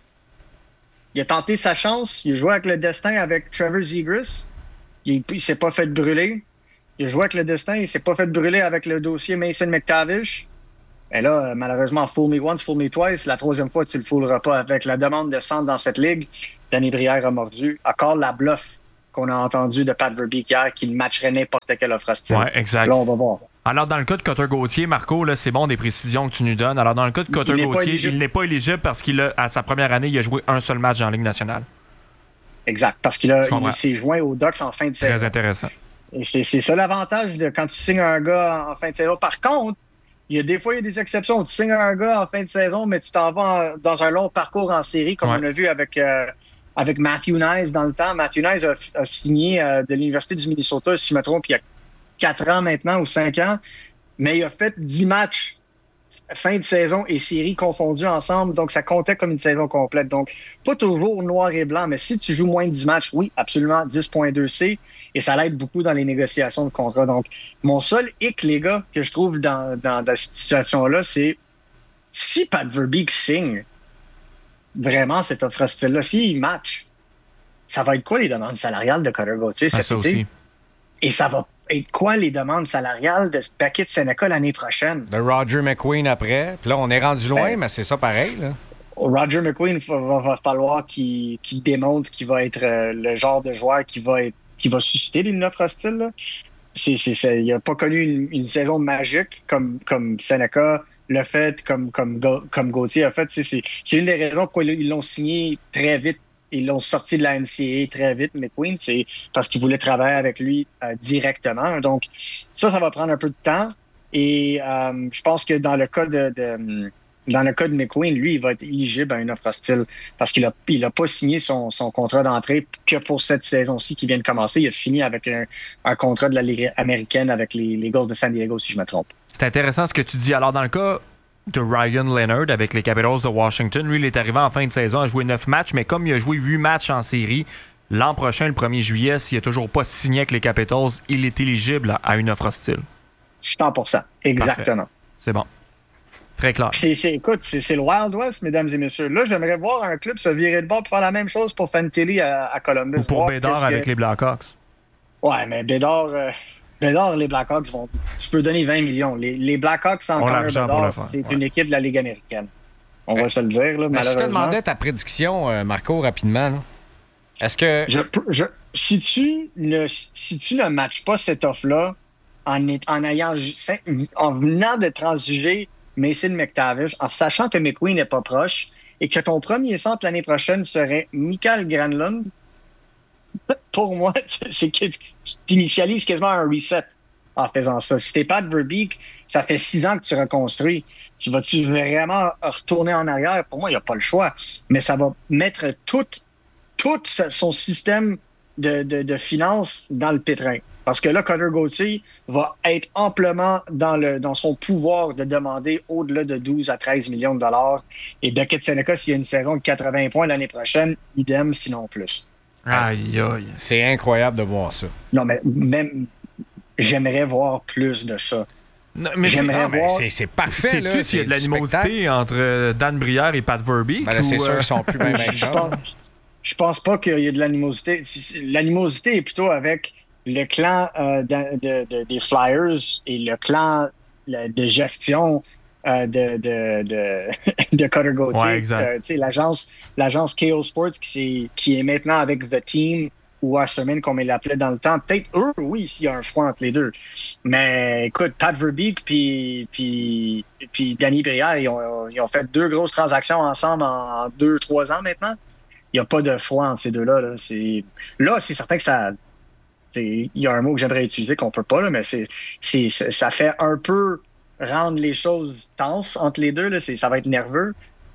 il a tenté sa chance. Il a joué avec le destin avec Trevor Zegras. Il ne s'est pas fait brûler. Il a joué avec le destin. Il ne s'est pas fait brûler avec le dossier Mason McTavish. Et là, malheureusement, fool me once, fool me twice. La troisième fois, tu le fouleras pas. Avec la demande de centre dans cette ligue, Danny Brière a mordu. Encore la bluff qu'on a entendu de Pat Verbeek hier, qu'il matcherait n'importe quelle offre hostile. Ouais, exact. Là, on va voir. Alors, dans le cas de Cutter Gauthier, Marco, là, c'est bon des précisions que tu nous donnes. Alors, dans le cas de Cutter Gauthier, il n'est pas éligible parce qu'il a, à sa première année, il a joué un seul match en Ligue nationale. Exact, parce qu'il a, il s'est joint aux Ducks en fin de saison. Très intéressant. Et c'est, c'est ça l'avantage de quand tu signes un gars en fin de saison. Par contre, il y a des fois, il y a des exceptions. Tu signes un gars en fin de saison, mais tu t'en vas en, dans un long parcours en série, comme ouais. on a vu avec... Euh, avec Matthew Nyes dans le temps. Matthew Nyes a, a signé euh, de l'Université du Minnesota, si je me trompe, il y a quatre ans maintenant ou cinq ans, mais il a fait dix matchs fin de saison et série confondues ensemble, donc ça comptait comme une saison complète. Donc, pas toujours noir et blanc, mais si tu joues moins de dix matchs, oui, absolument, dix virgule deux C, et ça l'aide beaucoup dans les négociations de contrat. Donc, mon seul hic, les gars, que je trouve dans, dans, dans cette situation-là, c'est si Pat Verbeek signe vraiment cette offre hostile-là, s'il match, ça va être quoi les demandes salariales de Cutter Gauthier cet ah, été? Aussi. Et ça va être quoi les demandes salariales de Beckett Seneca l'année prochaine? De Roger McQueen après. Puis là, on est rendu loin, ben, mais c'est ça pareil. Là. Roger McQueen, il va, va, va falloir qu'il, qu'il démontre qu'il va être euh, le genre de joueur qui va, être, qui va susciter une offre hostile. Là. C'est, c'est, c'est, il n'a pas connu une, une saison magique comme, comme Seneca le fait, comme, comme, comme Gauthier a fait. C'est, c'est une des raisons pourquoi ils l'ont signé très vite. Ils l'ont sorti de la N C A A très vite, McQueen. C'est parce qu'ils voulaient travailler avec lui euh, directement. Donc, ça, ça va prendre un peu de temps. Et euh, je pense que dans le cas de, de dans le cas de McQueen, lui, il va être éligible à une offre hostile parce qu'il a, il a pas signé son, son contrat d'entrée que pour cette saison-ci qui vient de commencer. Il a fini avec un, un contrat de la Ligue américaine avec les, les Eagles de San Diego, si je me trompe. C'est intéressant ce que tu dis. Alors, dans le cas de Ryan Leonard avec les Capitals de Washington, lui, il est arrivé en fin de saison à jouer neuf matchs, mais comme il a joué huit matchs en série, l'an prochain, le premier juillet, s'il n'a toujours pas signé avec les Capitals, il est éligible à une offre hostile. cent pour cent, exactement. Parfait. C'est bon. Très clair. C'est, c'est, écoute, c'est, c'est le Wild West, mesdames et messieurs. Là, j'aimerais voir un club se virer de bord pour faire la même chose pour Fantilli à, à Columbus. Ou pour Bédard avec que... les Blackhawks. Ouais, mais Bédard... Euh... Bédard, les Blackhawks vont. Tu peux donner vingt millions. Les, les Blackhawks sans Connor Bédard, c'est ouais. une équipe de la Ligue américaine. On ouais. va se le dire, là, malheureusement. Je te demandais ta prédiction, euh, Marco, rapidement. Là. Est-ce que. Je, je, si, tu ne, si tu ne matches pas cette offre-là en, en, ayant, en venant de transiger Mason McTavish, en sachant que McQueen n'est pas proche et que ton premier centre l'année prochaine serait Mikael Granlund, pour moi, c'est que tu initialises quasiment un reset en faisant ça. Si t'es Pat Verbeek, ça fait six ans que tu reconstruis. Tu vas-tu vraiment retourner en arrière? Pour moi, il n'y a pas le choix. Mais ça va mettre tout, tout son système de, de, de finances dans le pétrin. Parce que là, Cutter Gauthier va être amplement dans, le, dans son pouvoir de demander au-delà de douze à treize millions de dollars. Et Beckett Seneca, s'il y a une saison de quatre-vingts points l'année prochaine, idem, sinon plus. Aïe, aïe. C'est incroyable de voir ça. Non, mais même, j'aimerais voir plus de ça. Non, mais j'aimerais c'est, voir... c'est, c'est parfait, sais-tu là. Sais-tu s'il y a de l'animosité entre Dan Brière et Pat Verbeek? Ben là, c'est ou, sûr euh... qu'ils sont plus bien bien je, pense, je pense pas qu'il y ait de l'animosité. L'animosité est plutôt avec le clan euh, de, de, de, des Flyers et le clan de gestion Euh, de, de, de, de Cutter Gauthier. Ouais, exact. Euh, l'agence, l'agence K O Sports qui, qui est maintenant avec The Team ou Wasserman, comme il l'appelait dans le temps. Peut-être eux, oui, s'il y a un froid entre les deux. Mais écoute, Pat Verbeek puis, puis, puis Danny Brière, ils ont, ils ont fait deux grosses transactions ensemble en deux, trois ans maintenant. Il n'y a pas de froid entre ces deux-là. Là, c'est, là, c'est certain que ça... Il y a un mot que j'aimerais utiliser qu'on peut pas, là, mais c'est, c'est, ça fait un peu... rendre les choses tenses entre les deux, là, c'est, ça va être nerveux,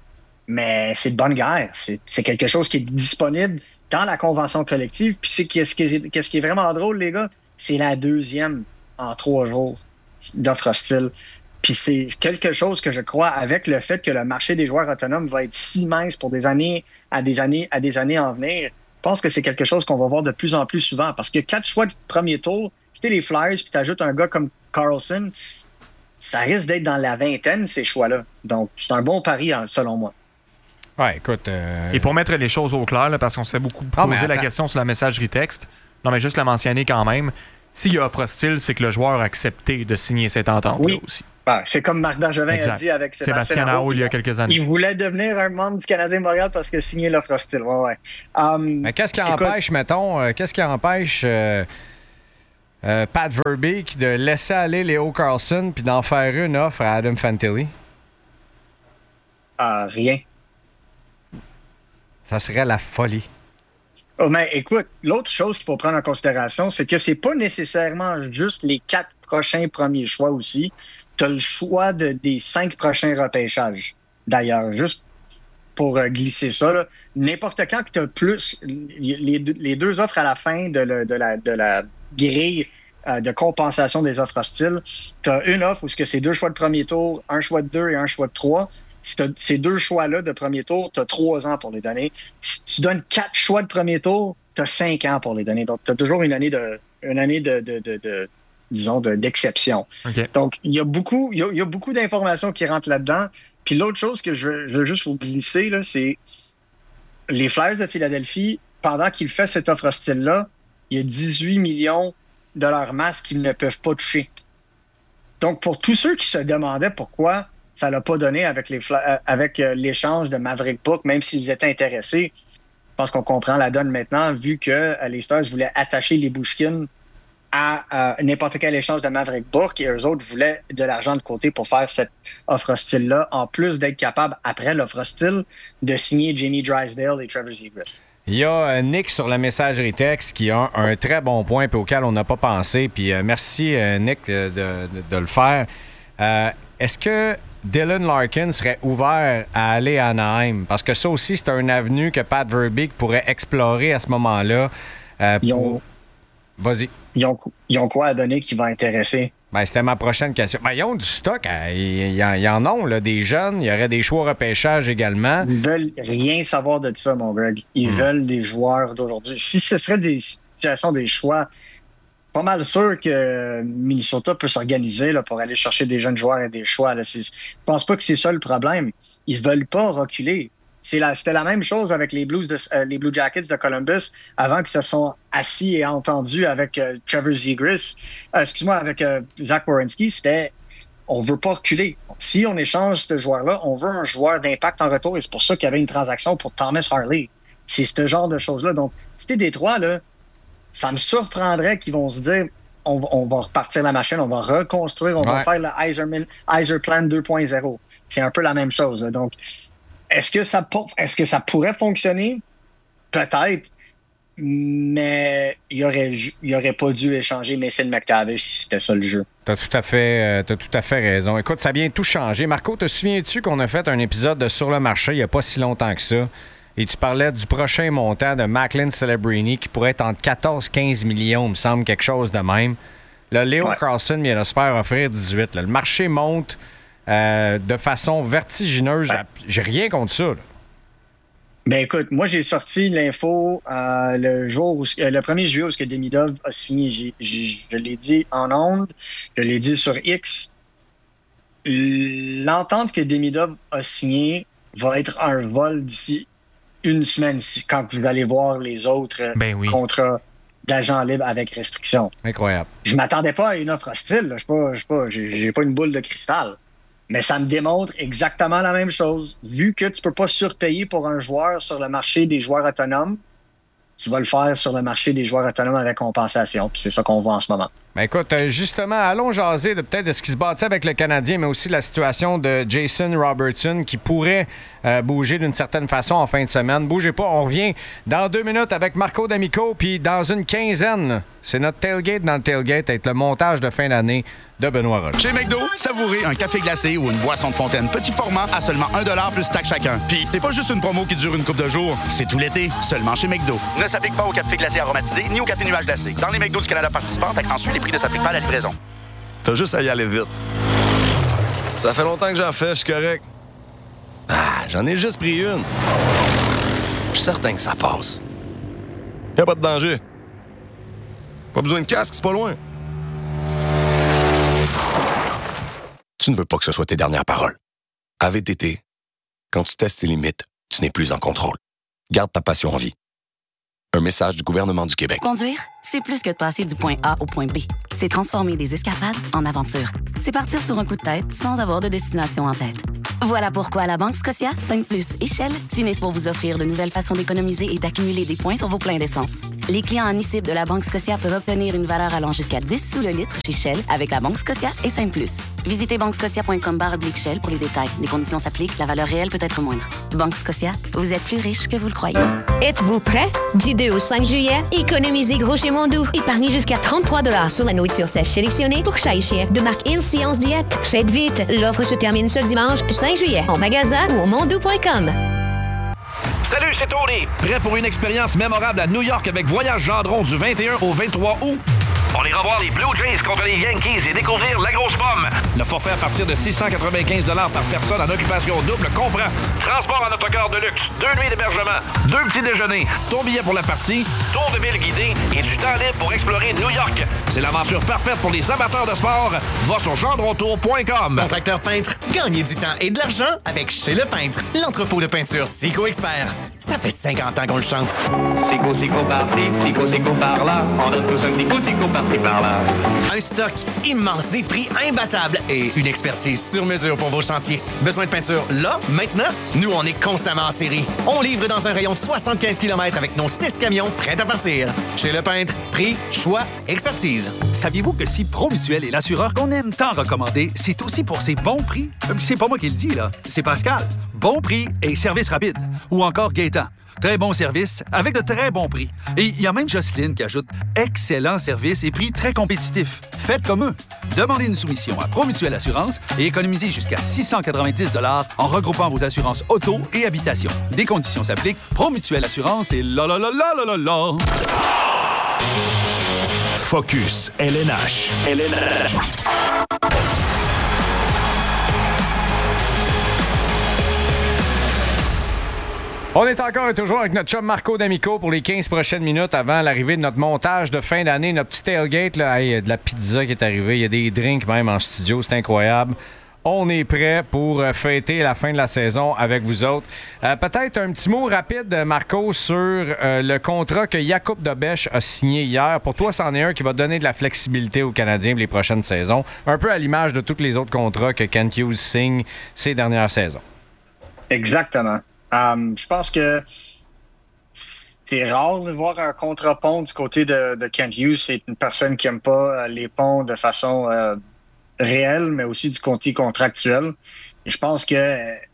mais c'est de bonne guerre. C'est, c'est quelque chose qui est disponible dans la convention collective. Puis c'est qu'est-ce qui est, qu'est-ce qui est vraiment drôle, les gars, c'est la deuxième en trois jours d'offre hostile. Puis c'est quelque chose que je crois, avec le fait que le marché des joueurs autonomes va être si mince pour des années à des années à des années en venir, je pense que c'est quelque chose qu'on va voir de plus en plus souvent. Parce que quatre choix de premier tour, si t'es les Flyers puis t'ajoutes un gars comme Carlson, ça risque d'être dans la vingtaine, ces choix-là. Donc, c'est un bon pari, selon moi. Ouais, écoute... Euh... Et pour mettre les choses au clair, là, parce qu'on s'est beaucoup posé ah, la question sur la messagerie texte, non, mais juste la mentionner quand même, s'il y a offre hostile, c'est que le joueur a accepté de signer cette entente-là oui. aussi. Ah, c'est comme Marc Bergevin exact. a dit avec Sébastien, Sébastien Aho il y a quelques années. Il voulait devenir un membre du Canadien de Montréal parce qu'il a signé l'offre hostile. Ouais, ouais. Um, Mais qu'est-ce qui écoute, empêche, mettons, euh, qu'est-ce qui empêche euh, euh, Pat Verbeek de laisser aller Leo Carlson puis d'en faire une offre à Adam Fantilli? Uh, rien. Ça serait la folie. Oh, mais écoute, l'autre chose qu'il faut prendre en considération, c'est que c'est pas nécessairement juste les quatre prochains premiers choix aussi. Tu as le choix de, des cinq prochains repêchages. D'ailleurs, juste pour euh, glisser ça, là, n'importe quand que tu as plus les, les deux offres à la fin de, le, de, la, de la grille euh, de compensation des offres hostiles, tu as une offre où c'est deux choix de premier tour, un choix de deux et un choix de trois. Si tu as ces deux choix-là de premier tour, tu as trois ans pour les donner. Si tu donnes quatre choix de premier tour, tu as cinq ans pour les donner. Donc, tu as toujours une année de, une année de, de, de, de disons, de, d'exception. Okay. Donc, il y a beaucoup, il y a, il y a beaucoup d'informations qui rentrent là-dedans. Puis l'autre chose que je veux, je veux juste vous glisser, là, c'est les Flyers de Philadelphie, pendant qu'ils font cette offre hostile-là, il y a dix-huit millions de leur masse qu'ils ne peuvent pas toucher. Donc, pour tous ceux qui se demandaient pourquoi ça l'a pas donné avec, les, avec l'échange de Maverick Book, même s'ils étaient intéressés, je pense qu'on comprend la donne maintenant, vu que les Stars voulaient attacher les Bushkin à euh, n'importe quel échange de Maverick Bourque et eux autres voulaient de l'argent de côté pour faire cette offre hostile-là, en plus d'être capable, après l'offre hostile, de signer Jamie Drysdale et Trevor Zegras. Il y a euh, Nick sur la messagerie texte qui a un, un très bon point puis auquel on n'a pas pensé. Puis euh, merci, euh, Nick, de, de, de le faire. Euh, est-ce que Dylan Larkin serait ouvert à aller à Anaheim? Parce que ça aussi, c'est un avenue que Pat Verbeek pourrait explorer à ce moment-là. Euh, Ils pour... ont... Vas-y. Ils ont, ils ont quoi à donner qui va intéresser? Ben, c'était ma prochaine question. Ben, ils ont du stock. Hein. Ils, ils, en, ils en ont, là, des jeunes. Il y aurait des choix repêchage également. Ils veulent rien savoir de ça, mon Greg. Ils mmh. veulent des joueurs d'aujourd'hui. Si ce serait des situations, des choix, pas mal sûr que Minnesota peut s'organiser là, pour aller chercher des jeunes joueurs et des choix. Là. Je pense pas que c'est ça le problème. Ils veulent pas reculer. C'est la, c'était la même chose avec les Blues de, euh, les Blue Jackets de Columbus avant qu'ils se sont assis et entendus avec euh, Trevor Zegras. Euh, excuse-moi, avec euh, Zach Werenski. C'était on veut pas reculer. Si on échange ce joueur-là, on veut un joueur d'impact en retour et c'est pour ça qu'il y avait une transaction pour Thomas Harley. C'est ce genre de choses-là. Donc, si t'es Détroit, là, ça me surprendrait qu'ils vont se dire on, on va repartir la machine, on va reconstruire, on ouais. va faire le Yzerman, Yzerplan deux point zéro. C'est un peu la même chose. Là. Donc, Est-ce que, ça, est-ce que ça pourrait fonctionner? Peut-être, mais il aurait, il aurait pas dû échanger Mason McTavish si c'était ça le jeu. T'as tout à fait, t'as tout à fait raison. Écoute, ça vient tout changer. Marco, te souviens-tu qu'on a fait un épisode de Sur le marché il n'y a pas si longtemps que ça? Et tu parlais du prochain montant de Macklin Celebrini qui pourrait être entre quatorze et quinze millions, il me semble, quelque chose de même. Là, Leo ouais. Carlson vient de se faire offrir dix-huit. Là. Le marché monte Euh, de façon vertigineuse. Ben, j'ai rien contre ça. Là. Ben écoute, moi j'ai sorti l'info euh, le jour où, euh, le premier juillet où que Demidov a signé. J'ai, j'ai, je l'ai dit en ondes, je l'ai dit sur X. L'entente que Demidov a signée va être un vol d'ici une semaine quand vous allez voir les autres ben oui. contrats d'agents libres avec restriction. Incroyable. Je m'attendais pas à une offre hostile. Là. Je pas, je pas, j'ai, j'ai pas une boule de cristal. Mais ça me démontre exactement la même chose. Vu que tu peux pas surpayer pour un joueur sur le marché des joueurs autonomes, tu vas le faire sur le marché des joueurs autonomes avec compensation. Puis c'est ça qu'on voit en ce moment. Ben écoute, justement, allons jaser de peut-être de ce qui se bâtit avec le Canadien, mais aussi de la situation de Jason Robertson qui pourrait euh, bouger d'une certaine façon en fin de semaine. Bougez pas, on revient dans deux minutes avec Marco D'Amico, puis dans une quinzaine, c'est notre tailgate dans le tailgate avec le montage de fin d'année de Benoît Rolle. Chez McDo, savourez un café glacé ou une boisson de fontaine petit format à seulement un dollar plus taxe chacun. Puis c'est pas juste une promo qui dure une couple de jours, c'est tout l'été, seulement chez McDo. Ne s'applique pas au café glacé aromatisé ni au café nuage glacé. Dans les McDo du Canada participants, accentue les prix ne s'appliquent pas à la livraison. T'as juste à y aller vite. Ça fait longtemps que j'en fais, je suis correct. Ah, j'en ai juste pris une. Je suis certain que ça passe. Y'a pas de danger. Pas besoin de casque, c'est pas loin. Tu ne veux pas que ce soit tes dernières paroles. À V T T, quand tu testes tes limites, tu n'es plus en contrôle. Garde ta passion en vie. Un message du gouvernement du Québec. Conduire, c'est plus que de passer du point A au point B. C'est transformer des escapades en aventures. C'est partir sur un coup de tête sans avoir de destination en tête. Voilà pourquoi la Banque Scotia, cinq plus et Shell s'unissent pour vous offrir de nouvelles façons d'économiser et d'accumuler des points sur vos pleins d'essence. Les clients admissibles de la Banque Scotia peuvent obtenir une valeur allant jusqu'à dix sous le litre chez Shell avec la Banque Scotia et cinq plus. Visitez banque scotia point com barre oblique Shell pour les détails. Les conditions s'appliquent, la valeur réelle peut être moindre. Banque Scotia, vous êtes plus riche que vous le croyez. Êtes-vous prêts? Du deux au cinq juillet, économisez gros chez Mondou. Épargnez jusqu'à trente-trois dollars sur la nourriture sèche sélectionnée pour chat et chien de marque Il Science Diète. Faites vite, l'offre se termine ce dimanche cinq juillet en magasin ou au mondou point com. Salut, c'est Tony. Prêt pour une expérience mémorable à New York avec Voyage Gendron du vingt et un au vingt-trois août? On ira voir les Blue Jays contre les Yankees et découvrir la grosse pomme. Le forfait à partir de six cent quatre-vingt-quinze dollars par personne en occupation double comprend transport en autocar de luxe, deux nuits d'hébergement, deux petits déjeuners, ton billet pour la partie, tour de ville guidé et du temps libre pour explorer New York. C'est l'aventure parfaite pour les amateurs de sport. Va sur gendrontour point com. Contracteur peintre, gagnez du temps et de l'argent avec Chez Le Peintre, l'entrepôt de peinture Sico Expert. Ça fait cinquante ans qu'on le chante. Sico, Sico par-ci, Sico, Sico par-là. On donne tous un petit coup, Sico par-ci, par-là. Un stock immense, des prix imbattables et une expertise sur mesure pour vos chantiers. Besoin de peinture là, maintenant? Nous, on est constamment en série. On livre dans un rayon de soixante-quinze kilomètres avec nos six camions prêts à partir. Chez Le Peintre, prix, choix, expertise. Saviez-vous que si Promutuel est l'assureur qu'on aime tant recommander, c'est aussi pour ses bons prix? C'est pas moi qui le dis, là. C'est Pascal. Bon prix et service rapide. Ou encore Gaétan. Très bon service avec de très bons prix. Et il y a même Jocelyne qui ajoute excellent service et prix très compétitifs. Faites comme eux. Demandez une soumission à Promutuel Assurance et économisez jusqu'à six cent quatre-vingt-dix dollars en regroupant vos assurances auto et habitation. Des conditions s'appliquent. Promutuel Assurance et la la la la la la la. Focus L N H. L N H. On est encore et toujours avec notre chum Marco D'Amico pour les quinze prochaines minutes avant l'arrivée de notre montage de fin d'année, notre petit tailgate. Là. Hey, il y a de la pizza qui est arrivée, il y a des drinks même en studio, c'est incroyable. On est prêt pour fêter la fin de la saison avec vous autres. Euh, peut-être un petit mot rapide, Marco, sur euh, le contrat que Jakub Dobeš a signé hier. Pour toi, c'en est un qui va donner de la flexibilité aux Canadiens pour les prochaines saisons. Un peu à l'image de tous les autres contrats que Kent Hughes signe ces dernières saisons. Exactement. Um, je pense que c'est rare de voir un contre-pont du côté de, de Kent Hughes. C'est une personne qui n'aime pas les ponts de façon euh, réelle, mais aussi du côté contractuel. Et je pense que,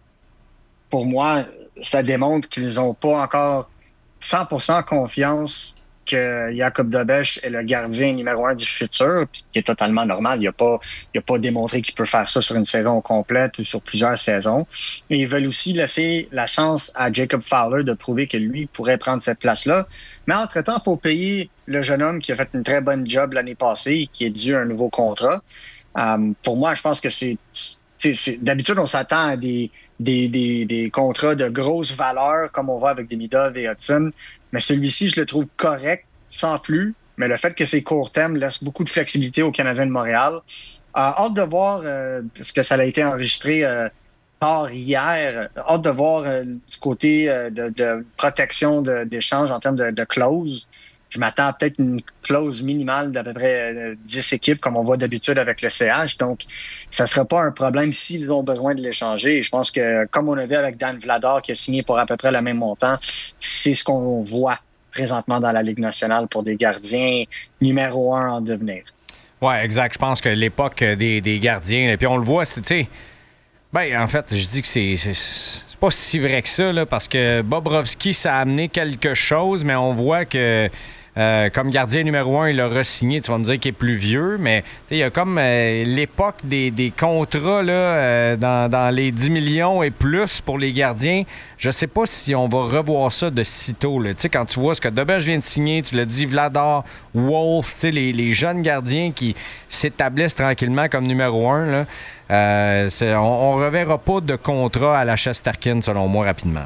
pour moi, ça démontre qu'ils n'ont pas encore cent pour cent confiance que Jakub Dobeš est le gardien numéro un du futur, puis qui est totalement normal. Il n'a pas, il a pas démontré qu'il peut faire ça sur une saison complète ou sur plusieurs saisons. Et ils veulent aussi laisser la chance à Jacob Fowler de prouver que lui pourrait prendre cette place-là. Mais entre-temps, il faut payer le jeune homme qui a fait une très bonne job l'année passée et qui est dû un nouveau contrat. Um, pour moi, je pense que c'est... c'est, c'est d'habitude, on s'attend à des, des, des, des contrats de grosse valeur, comme on voit avec Demidov et Hudson. Mais celui-ci, je le trouve correct, sans plus. Mais le fait que c'est court terme laisse beaucoup de flexibilité aux Canadiens de Montréal. Euh, hâte de voir, euh, parce que ça a été enregistré euh, tard hier, hâte de voir euh, du côté euh, de, de protection de, d'échange en termes de, de clause. Je m'attends à peut-être une clause minimale d'à peu près euh, dix équipes, comme on voit d'habitude avec le C H. Donc, ça ne sera pas un problème s'ils ont besoin de l'échanger. Et je pense que, comme on a vu avec Dan Vladar, qui a signé pour à peu près le même montant, c'est ce qu'on voit présentement dans la Ligue nationale pour des gardiens numéro un en devenir. Oui, exact. Je pense que l'époque des, des gardiens, et puis on le voit, c'est, tu sais, ben, en fait, je dis que c'est, c'est, c'est pas si vrai que ça, là, parce que Bobrovski, ça a amené quelque chose, mais on voit que Euh, comme gardien numéro un, il a re-signé. Tu vas me dire qu'il est plus vieux, mais il y a comme euh, l'époque des, des contrats là, euh, dans, dans les dix millions et plus pour les gardiens. Je sais pas si on va revoir ça de sitôt. Tu sais, quand tu vois ce que Dobeš vient de signer, tu l'as dit, Vladar, Wolf, les, les jeunes gardiens qui s'établissent tranquillement comme numéro un, là, euh, c'est, on ne reverra pas de contrat à la Shesterkin, selon moi, rapidement.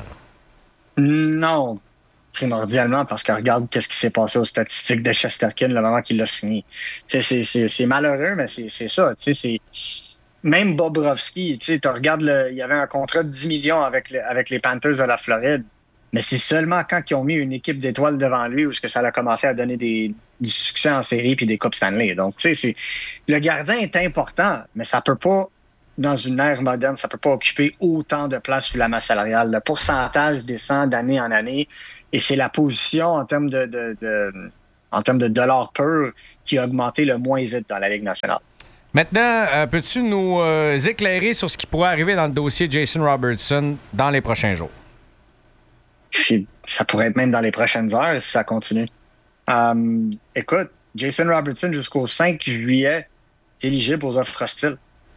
Là. Non. Primordialement, parce que regarde qu'est-ce qui s'est passé aux statistiques de Shesterkin le moment qu'il l'a signé. C'est, c'est, c'est, c'est malheureux, mais c'est, c'est ça. Tu sais, c'est... Même Bobrovski, tu sais, tu regardes, le... il y avait un contrat de dix millions avec, le... avec les Panthers de la Floride. Mais c'est seulement quand ils ont mis une équipe d'étoiles devant lui où que ça a commencé à donner des, du succès en série puis des Coupes Stanley. Donc, tu sais, c'est, le gardien est important, mais ça peut pas, dans une ère moderne, ça peut pas occuper autant de place sur la masse salariale. Le pourcentage descend d'année en année et c'est la position en termes de, de, de, en termes de dollars purs qui a augmenté le moins vite dans la Ligue nationale. Maintenant, euh, peux-tu nous euh, éclairer sur ce qui pourrait arriver dans le dossier Jason Robertson dans les prochains jours? C'est, ça pourrait être même dans les prochaines heures si ça continue. Um, écoute, Jason Robertson, jusqu'au cinq juillet, est éligible aux offres hostiles.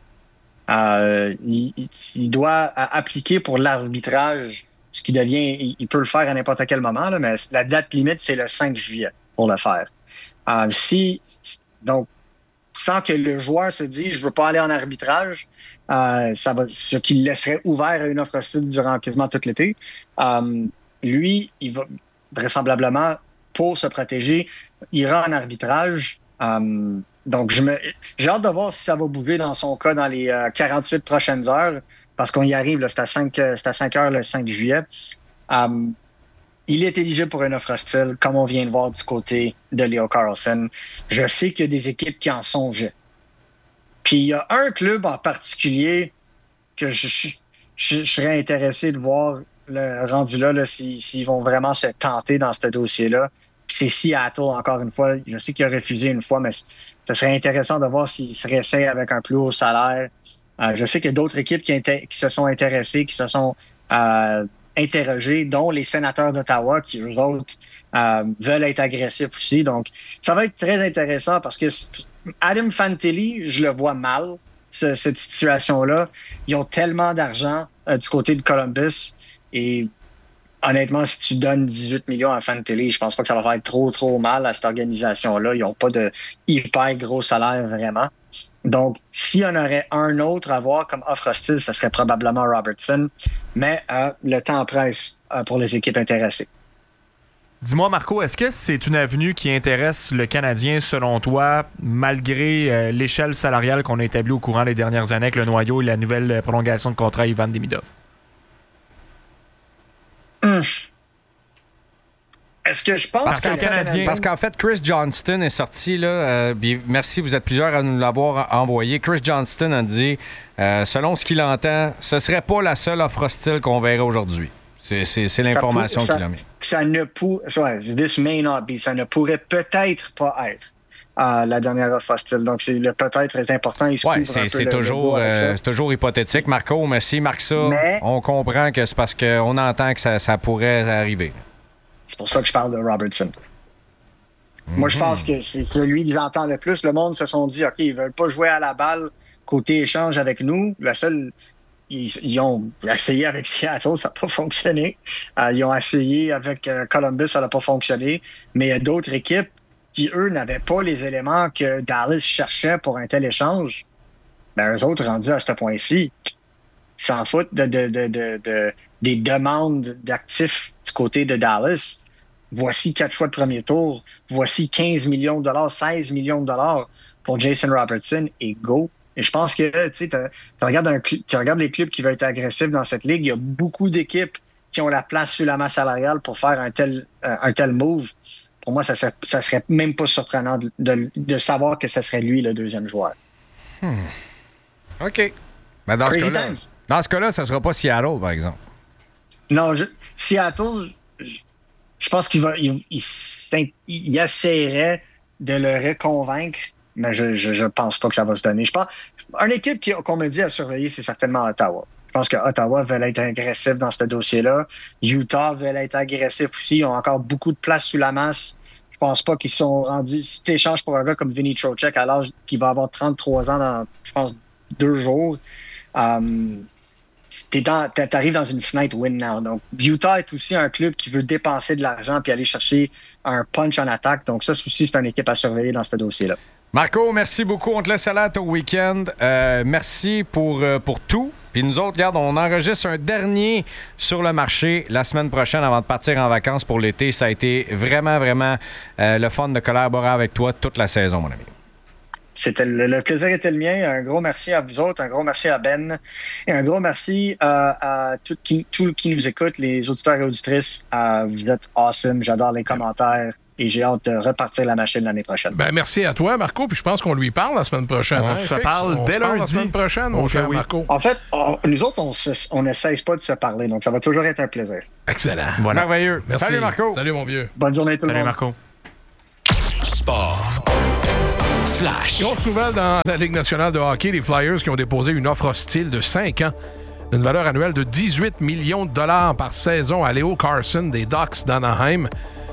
Euh, il, il doit appliquer pour l'arbitrage, ce qui devient, il, il peut le faire à n'importe quel moment, là, mais la date limite, c'est le cinq juillet pour le faire. Euh, si, donc, sans que le joueur se dise « je veux pas aller en arbitrage euh, », ça va, ce qui le laisserait ouvert à une offre hostile durant quasiment tout l'été. Euh, lui, il va vraisemblablement, pour se protéger, ira en arbitrage. Euh, donc, je me, j'ai hâte de voir si ça va bouger dans son cas dans les euh, quarante-huit prochaines heures, parce qu'on y arrive, là, c'est à cinq, c'est à cinq heures le cinq juillet. Euh, il est éligible pour une offre hostile, comme on vient de voir du côté de Leo Carlsson. Je sais qu'il y a des équipes qui en sont jets. Puis il y a un club en particulier que je, je, je serais intéressé de voir le rendu là, là s'ils, s'ils vont vraiment se tenter dans ce dossier-là. Puis c'est Seattle, encore une fois. Je sais qu'il a refusé une fois, mais ce serait intéressant de voir s'il se réessaye avec un plus haut salaire. Euh, je sais qu'il y a d'autres équipes qui, inter- qui se sont intéressées, qui se sont euh, interrogées, dont les Sénateurs d'Ottawa, qui, eux autres, euh, veulent être agressifs aussi. Donc, ça va être très intéressant parce que Adam Fantilli, je le vois mal, ce, cette situation-là. Ils ont tellement d'argent euh, du côté de Columbus et honnêtement, si tu donnes dix-huit millions à Fantilli, je pense pas que ça va faire trop, trop mal à cette organisation-là. Ils n'ont pas de hyper gros salaire vraiment. Donc, s'il y en aurait un autre à voir comme offre hostile, ce serait probablement Robertson. Mais euh, le temps presse euh, pour les équipes intéressées. Dis-moi, Marco, est-ce que c'est une avenue qui intéresse le Canadien, selon toi, malgré euh, l'échelle salariale qu'on a établie au courant des dernières années avec le noyau et la nouvelle prolongation de contrat Ivan Demidov? Hum. Est-ce que je pense parce, que qu'en, Canadien... parce qu'en fait, Chris Johnston est sorti, là, euh, merci, vous êtes plusieurs à nous l'avoir envoyé. Chris Johnston a dit, euh, selon ce qu'il entend, ce serait pas la seule offre hostile qu'on verrait aujourd'hui. C'est, c'est, c'est l'information ça, qu'il a mis. Ça ne pourrait, this may not be, ça ne pourrait peut-être pas être euh, la dernière offre hostile. Donc, c'est, le peut-être est important. Il se ouais, c'est, c'est, le, toujours, le euh, c'est toujours hypothétique. Marco, mais s'il marque ça, mais... on comprend que c'est parce qu'on entend que ça, ça pourrait arriver. C'est pour ça que je parle de Robertson. Mm-hmm. Moi, je pense que c'est celui que j'entends le plus. Le monde se sont dit, OK, ils veulent pas jouer à la balle côté échange avec nous. La seule... Ils, ils ont essayé avec Seattle, ça n'a pas fonctionné. Euh, ils ont essayé avec euh, Columbus, ça n'a pas fonctionné. Mais il y a d'autres équipes qui, eux, n'avaient pas les éléments que Dallas cherchait pour un tel échange. Ben, eux autres, rendus à ce point-ci, ils s'en foutent de, de, de, de, de, des demandes d'actifs du côté de Dallas. Voici quatre choix de premier tour. Voici quinze millions de dollars, seize millions de dollars pour Jason Robertson et go. Et je pense que tu regardes, un, tu regardes les clubs qui veulent être agressifs dans cette ligue, il y a beaucoup d'équipes qui ont la place sur la masse salariale pour faire un tel, euh, un tel move. Pour moi, ça serait, ça serait même pas surprenant de, de, de savoir que ce serait lui le deuxième joueur. Hmm. OK. Ben dans, ce cas-là, dans ce cas-là, ça ne sera pas Seattle, par exemple. Non, je, Seattle, je, je pense qu'il va il, il, il essaierait de le reconvaincre. Mais je, je je pense pas que ça va se donner. Je pense une équipe qui, qu'on me dit à surveiller, c'est certainement Ottawa. Je pense que Ottawa veut être agressif dans ce dossier-là. Utah veut être agressif aussi. Ils ont encore beaucoup de place sous la masse. Je pense pas qu'ils sont rendus. Si tu échanges pour un gars comme Vinny Trocheck à l'âge qu'il va avoir trente-trois ans dans, je pense, deux jours, um, tu arrives dans une fenêtre win now. Donc, Utah est aussi un club qui veut dépenser de l'argent puis aller chercher un punch en attaque. Donc, ça aussi, c'est une équipe à surveiller dans ce dossier-là. Marco, merci beaucoup. On te laisse aller à ton week-end. Euh, merci pour, euh, pour tout. Puis nous autres, regarde, on enregistre un dernier sur le marché la semaine prochaine avant de partir en vacances pour l'été. Ça a été vraiment, vraiment euh, le fun de collaborer avec toi toute la saison, mon ami. C'était le, le plaisir était le mien. Un gros merci à vous autres, un gros merci à Ben et un gros merci euh, à tout qui, tout qui nous écoute, les auditeurs et auditrices. Euh, vous êtes awesome, j'adore les commentaires. Et j'ai hâte de repartir la machine l'année prochaine. Ben, merci à toi, Marco. Puis je pense qu'on lui parle la semaine prochaine. On hein, se Fix? parle on dès se parle lundi. la semaine prochaine, mon okay, cher oui. Marco. En fait, on, nous autres, on ne cesse pas de se parler. Donc, ça va toujours être un plaisir. Excellent. Voilà. Merveilleux. Merci. Salut, Marco. Salut, mon vieux. Bonne journée tout Salut, le monde. Marco. Sport. Flash. Grosse nouvelle dans la Ligue nationale de hockey, les Flyers qui ont déposé une offre hostile de cinq ans, d'une valeur annuelle de dix-huit millions de dollars par saison à Leo Carson des Ducks d'Anaheim.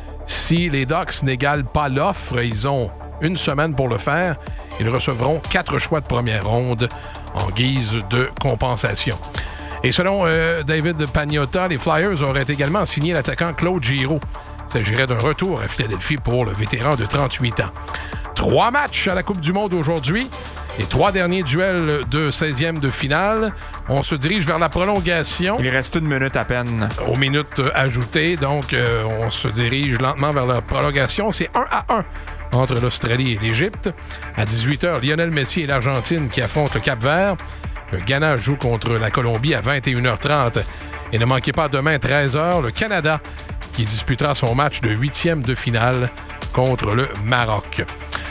Si les Ducks n'égalent pas l'offre, ils ont une semaine pour le faire. Ils recevront quatre choix de première ronde en guise de compensation. Et selon euh, David Pagnotta, les Flyers auraient également signé l'attaquant Claude Giroux. Il s'agirait d'un retour à Philadelphie pour le vétéran de trente-huit ans. Trois matchs à la Coupe du Monde aujourd'hui. Les trois derniers duels de seizième de finale. On se dirige vers la prolongation. Il reste une minute à peine. Aux minutes ajoutées, donc euh, on se dirige lentement vers la prolongation. C'est un à un entre l'Australie et l'Égypte. À dix-huit heures, Lionel Messi et l'Argentine qui affrontent le Cap-Vert. Le Ghana joue contre la Colombie à vingt et une heures trente. Et ne manquez pas demain, treize heures, le Canada qui disputera son match de huitième de finale contre le Maroc.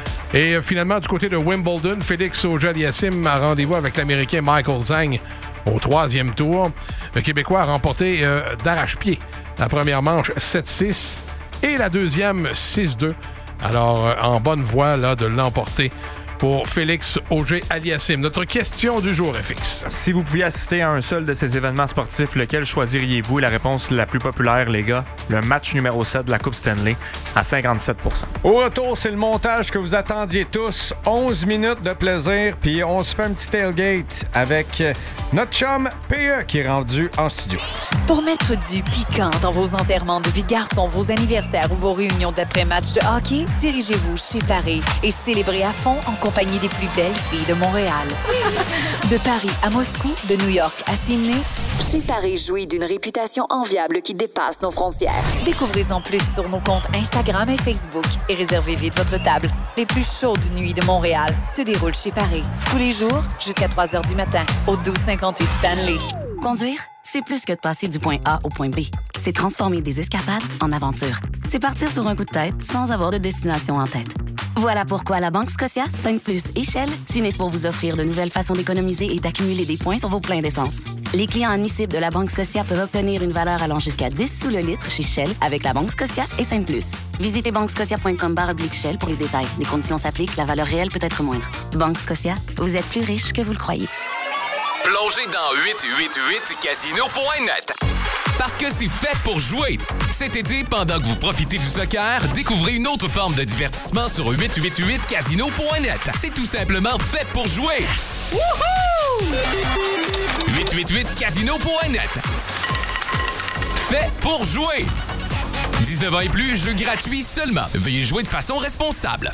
Et euh, finalement, du côté de Wimbledon, Félix Auger-Aliassime a rendez-vous avec l'Américain Michael Zhang au troisième tour. Le Québécois a remporté euh, d'arrache-pied la première manche sept six et la deuxième six deux. Alors, euh, en bonne voie là, de l'emporter pour Félix Auger-Aliassime. Notre question du jour, F X. Si vous pouviez assister à un seul de ces événements sportifs, lequel choisiriez-vous? La réponse la plus populaire, les gars, le match numéro sept de la Coupe Stanley à cinquante-sept pour cent. Au retour, c'est le montage que vous attendiez tous. onze minutes de plaisir, puis on se fait un petit tailgate avec notre chum P E qui est rendu en studio. Pour mettre du piquant dans vos enterrements de vie de garçon, vos anniversaires ou vos réunions d'après-match de hockey, dirigez-vous chez Paris et célébrez à fond en compagnie des plus belles filles de Montréal. De Paris à Moscou, de New York à Sydney, chez Paris jouit d'une réputation enviable qui dépasse nos frontières. Découvrez-en plus sur nos comptes Instagram et Facebook et réservez vite votre table. Les plus chaudes nuits de Montréal se déroulent chez Paris. Tous les jours, jusqu'à trois heures du matin, au douze cinquante-huit Stanley. Conduire, c'est plus que de passer du point A au point B. C'est transformer des escapades en aventures. C'est partir sur un coup de tête sans avoir de destination en tête. Voilà pourquoi la Banque Scotia, cinq plus et Shell s'unissent pour vous offrir de nouvelles façons d'économiser et d'accumuler des points sur vos pleins d'essence. Les clients admissibles de la Banque Scotia peuvent obtenir une valeur allant jusqu'à dix sous le litre chez Shell avec la Banque Scotia et cinq plus. Visitez banque scotia point com barre oblique Shell pour les détails. Les conditions s'appliquent, la valeur réelle peut être moindre. Banque Scotia, vous êtes plus riche que vous le croyez. Plongez dans huit huit huit casino point net. Parce que c'est fait pour jouer. Cet été, pendant que vous profitez du soccer, découvrez une autre forme de divertissement sur huit huit huit casino point net. C'est tout simplement fait pour jouer. Wouhou! huit huit huit casino point net. Fait pour jouer. dix-neuf ans et plus, jeu gratuit seulement. Veuillez jouer de façon responsable.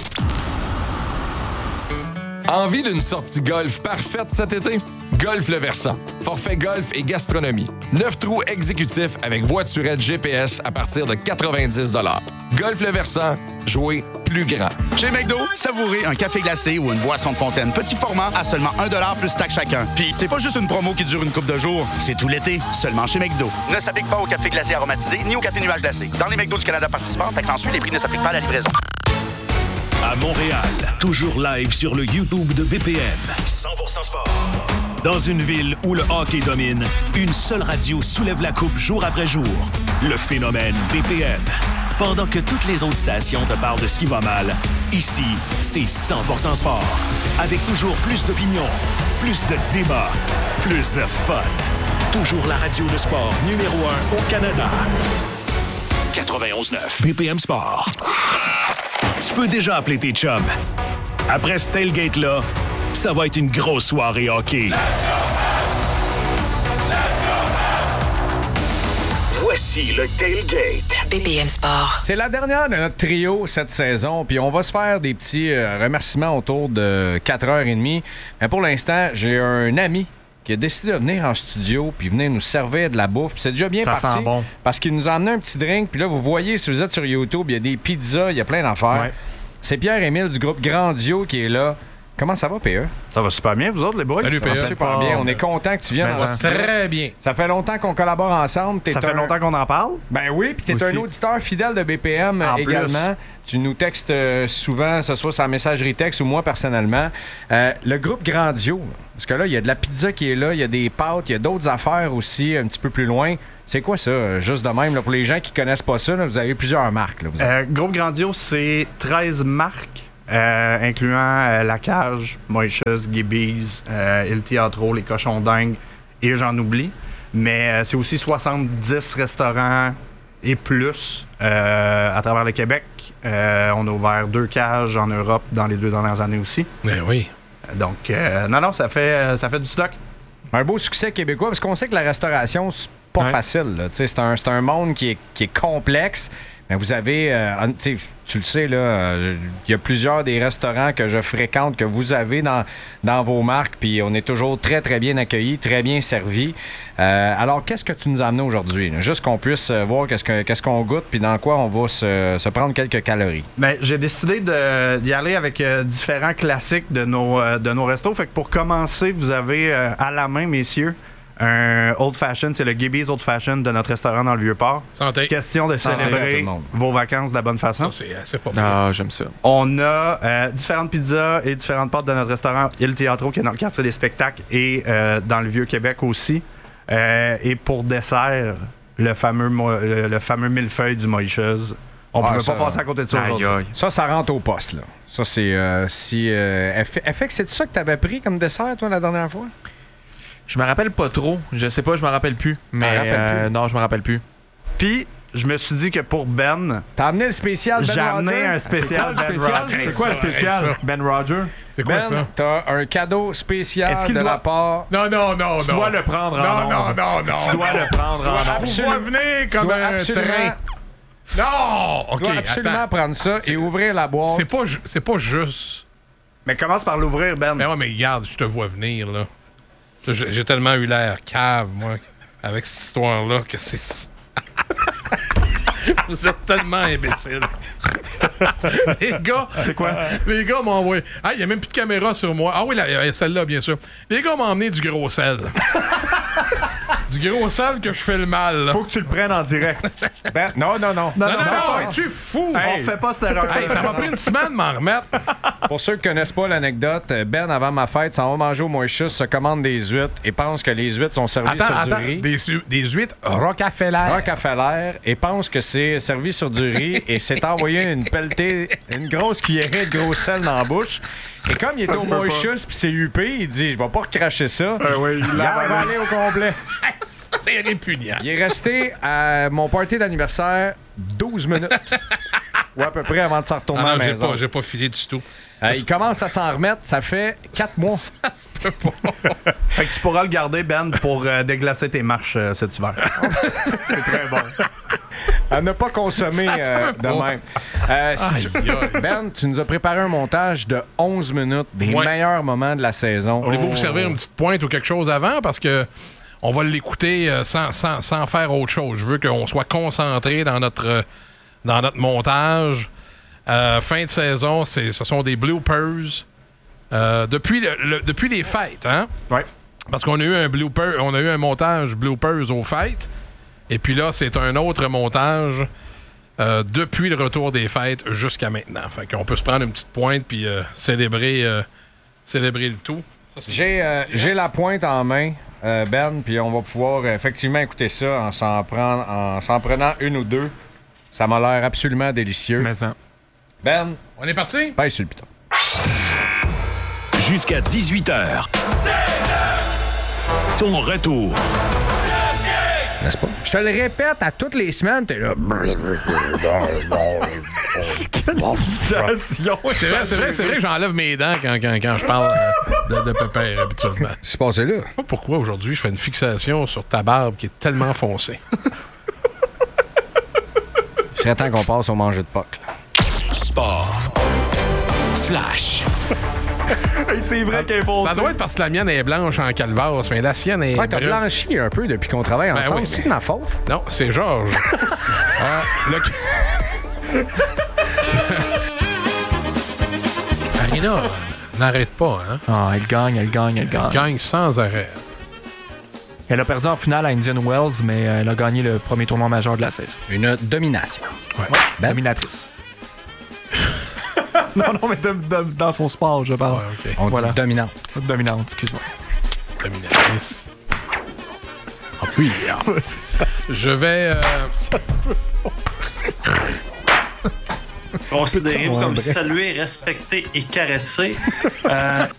Envie d'une sortie golf parfaite cet été? Golf Le Versant. Forfait golf et gastronomie. neuf trous exécutifs avec voiturette G P S à partir de quatre-vingt-dix dollars. Golf Le Versant, jouer plus grand. Chez McDo, savourez un café glacé ou une boisson de fontaine petit format à seulement un dollar plus taxe chacun. Puis c'est pas juste une promo qui dure une couple de jours, c'est tout l'été, seulement chez McDo. Ne s'applique pas au café glacé aromatisé ni au café nuage glacé. Dans les McDo du Canada participants, taxe en Suisse, les prix ne s'appliquent pas à la livraison. À Montréal, toujours live sur le YouTube de B P M. cent pour cent sport. Dans une ville où le hockey domine, une seule radio soulève la coupe jour après jour. Le phénomène B P M. Pendant que toutes les autres stations te parlent de ce qui va mal, ici, c'est cent pour cent sport. Avec toujours plus d'opinions, plus de débats, plus de fun. Toujours la radio de sport numéro un au Canada. quatre-vingt-onze neuf B P M Sport. Tu peux déjà appeler tes chums. Après ce tailgate-là, ça va être une grosse soirée hockey. Voici le tailgate. B P M Sport. C'est la dernière de notre trio cette saison, puis on va se faire des petits euh, remerciements autour de quatre heures trente. Mais pour l'instant, j'ai un ami qui a décidé de venir en studio puis venir nous servir de la bouffe. Puis c'est déjà bien Ça parti sent bon. parce qu'il nous a amené un petit drink. Puis là, vous voyez, si vous êtes sur YouTube, il y a des pizzas, il y a plein d'affaires. Ouais. C'est Pierre-Émile du groupe Grandio qui est là. Comment ça va, P E? Ça va super bien, vous autres, les boys? Salut, P E. Ça va super bien. On est content que tu viennes. Ça va très bien. Ça fait longtemps qu'on collabore ensemble. T'es ça fait un... longtemps qu'on en parle? Ben oui, puis t'es un auditeur fidèle de B P M en également. Plus. Tu nous textes euh, souvent, que ce soit sur messagerie texte ou moi personnellement. Euh, le groupe Grandio, parce que là, il y a de la pizza qui est là, il y a des pâtes, il y a d'autres affaires aussi un petit peu plus loin. C'est quoi ça, juste de même, là, pour les gens qui connaissent pas ça, là, vous avez plusieurs marques. Là, vous euh, Groupe Grandio, c'est treize marques. Euh, incluant euh, La Cage, Moïche's, Gibby's, euh, Il Teatro, Les Cochons Dingues, et j'en oublie. Mais euh, c'est aussi soixante-dix restaurants et plus euh, à travers le Québec. Euh, on a ouvert deux cages en Europe dans les deux dernières années aussi. Ben oui. Donc, euh, non, non, ça fait, ça fait du stock. Un beau succès québécois, parce qu'on sait que la restauration, c'est pas ouais. facile. Là. C'est, un, c'est un monde qui est, qui est complexe. Mais vous avez, euh, tu le sais, il euh, y a plusieurs des restaurants que je fréquente, que vous avez dans, dans vos marques, puis on est toujours très, très bien accueillis, très bien servis. Euh, alors, qu'est-ce que tu nous as amené aujourd'hui? Là? Juste qu'on puisse voir qu'est-ce, que, qu'est-ce qu'on goûte, puis dans quoi on va se, se prendre quelques calories. Bien, j'ai décidé de, d'y aller avec euh, différents classiques de nos, euh, de nos restos. Fait que pour commencer, vous avez euh, à la main, messieurs, un Old Fashion, c'est le Gibby's Old Fashion de notre restaurant dans le Vieux-Port. Santé. Question de Santé célébrer vos vacances de la bonne façon. Ça, c'est assez pas bien. Ah, j'aime ça. On a euh, différentes pizzas et différentes pâtes de notre restaurant Il Teatro, qui est dans le quartier des spectacles et euh, dans le Vieux-Québec aussi. Euh, et pour dessert, le fameux, le, le fameux millefeuille du Moïche's. On ne ah, pouvait ça, pas passer à côté de ça aïe, aujourd'hui. Aïe. Ça, ça rentre au poste, là. Ça, c'est... Euh, si, euh, F X, c'est ça que tu avais pris comme dessert, toi, la dernière fois? Je me rappelle pas trop. Je sais pas, je me rappelle plus. Mais euh, plus? Non, je me rappelle plus. Puis, je me suis dit que pour Ben... T'as amené le spécial Ben J'ai Roger? amené un spécial Ben Roger. C'est quoi le spécial Ben Roger? C'est quoi ben, ça? T'as un cadeau spécial Est-ce qu'il de doit... la part... Non, non, non, tu non. Tu dois le prendre en non, ondes. Non, non, non, Tu dois le prendre en ondes. Tu dois venir comme un absolument... train. Non! OK, tu dois absolument attends. prendre ça et ouvrir la boîte. C'est pas, c'est pas juste... Mais commence par l'ouvrir, Ben. Mais ouais, mais regarde, je te vois venir, là. J'ai tellement eu l'air cave, moi, avec cette histoire-là, que c'est... Vous êtes tellement imbéciles. Les gars... C'est quoi? Les gars m'ont envoyé... Ah, il n'y a même plus de caméra sur moi. Ah oui, là, celle-là, bien sûr. Les gars m'ont emmené du gros sel. Du gros sel que je fais le mal. Là. Faut que tu le prennes en direct. Ben, non, non, non. Non, non, non, non, non es-tu fou? Hey, on fait pas cette erreur. Hey, ça m'a pris une semaine de m'en remettre. Pour ceux qui connaissent pas l'anecdote, Ben, avant ma fête, s'en va manger au Moïche's, se commande des huîtres et pense que les huîtres sont servies attends, sur attends, du riz. Des, des huîtres Rockefeller. Rockefeller et pense que c'est servi sur du riz et s'est envoyé une pelletée, une grosse cuillerée de gros sel dans la bouche. Et comme il était au Moïche's puis c'est huppé, il dit « Je vais pas recracher ça. Euh, » oui, Il l'a avalé au complet. C'est répugnant. Il est resté à mon party d'anniversaire douze minutes. Ou à peu près avant de s'en retourner ah non, à la j'ai maison. Pas, j'ai pas filé du tout. Euh, il commence à s'en remettre, ça fait quatre mois. Ça se peut pas. Fait que tu pourras le garder, Ben, pour euh, déglacer tes marches euh, cet hiver. C'est très bon. À ne pas consommer euh, de même. Euh, si tu... Ben, tu nous as préparé un montage de onze minutes des ouais. meilleurs moments de la saison. Voulez-vous oh. vous servir une petite pointe ou quelque chose avant? Parce que on va l'écouter euh, sans, sans, sans faire autre chose. Je veux qu'on soit concentré dans notre, euh, dans notre montage. Euh, fin de saison, c'est, ce sont des bloopers. Euh, depuis, le, le, depuis les fêtes, hein? Oui. Parce qu'on a eu un blooper, on a eu un montage bloopers aux fêtes. Et puis là, c'est un autre montage euh, depuis le retour des fêtes jusqu'à maintenant. Fait qu'on peut se prendre une petite pointe puis euh, célébrer, euh, célébrer le tout. Ça, j'ai, euh, j'ai la pointe en main, euh, Ben, puis on va pouvoir euh, effectivement écouter ça en s'en, prendre, en s'en prenant une ou deux. Ça m'a l'air absolument délicieux. Mais ça. Ben, on est parti? Pèse sur le piton. Jusqu'à dix-huit heures. Ton retour. N'est-ce pas? Je te le répète à toutes les semaines, t'es là. C'est vrai, c'est vrai, c'est vrai que j'enlève mes dents quand, quand, quand je parle de, de pépère habituellement. C'est passé là. Je sais pas pourquoi aujourd'hui je fais une fixation sur ta barbe qui est tellement foncée. Il serait temps qu'on passe au manger de Pâques. Sport. Flash. Hey, c'est vrai qu'elle est foncée. Ça doit être parce que la mienne est blanche en calvasse, mais la sienne est. Ouais, t'as brune. Blanchi un peu depuis qu'on travaille ben ensemble. Oui, c'est-tu mais... de ma faute? Non, c'est Georges. euh, le... Marina, n'arrête pas, hein? Ah, elle gagne, elle gagne, elle gagne. Elle gagne sans arrêt. Elle a perdu en finale à Indian Wells, mais elle a gagné le premier tournoi majeur de la saison. Une domination. Ouais. Ben. Dominatrice. non, non, mais de, de, dans son sport, je parle. Ouais, okay. On voilà. dit dominante. Dominante, excuse-moi. Dominatrice. En cuir. Je vais... Euh... Considérez-vous comme salué, respecté et caressé. Euh,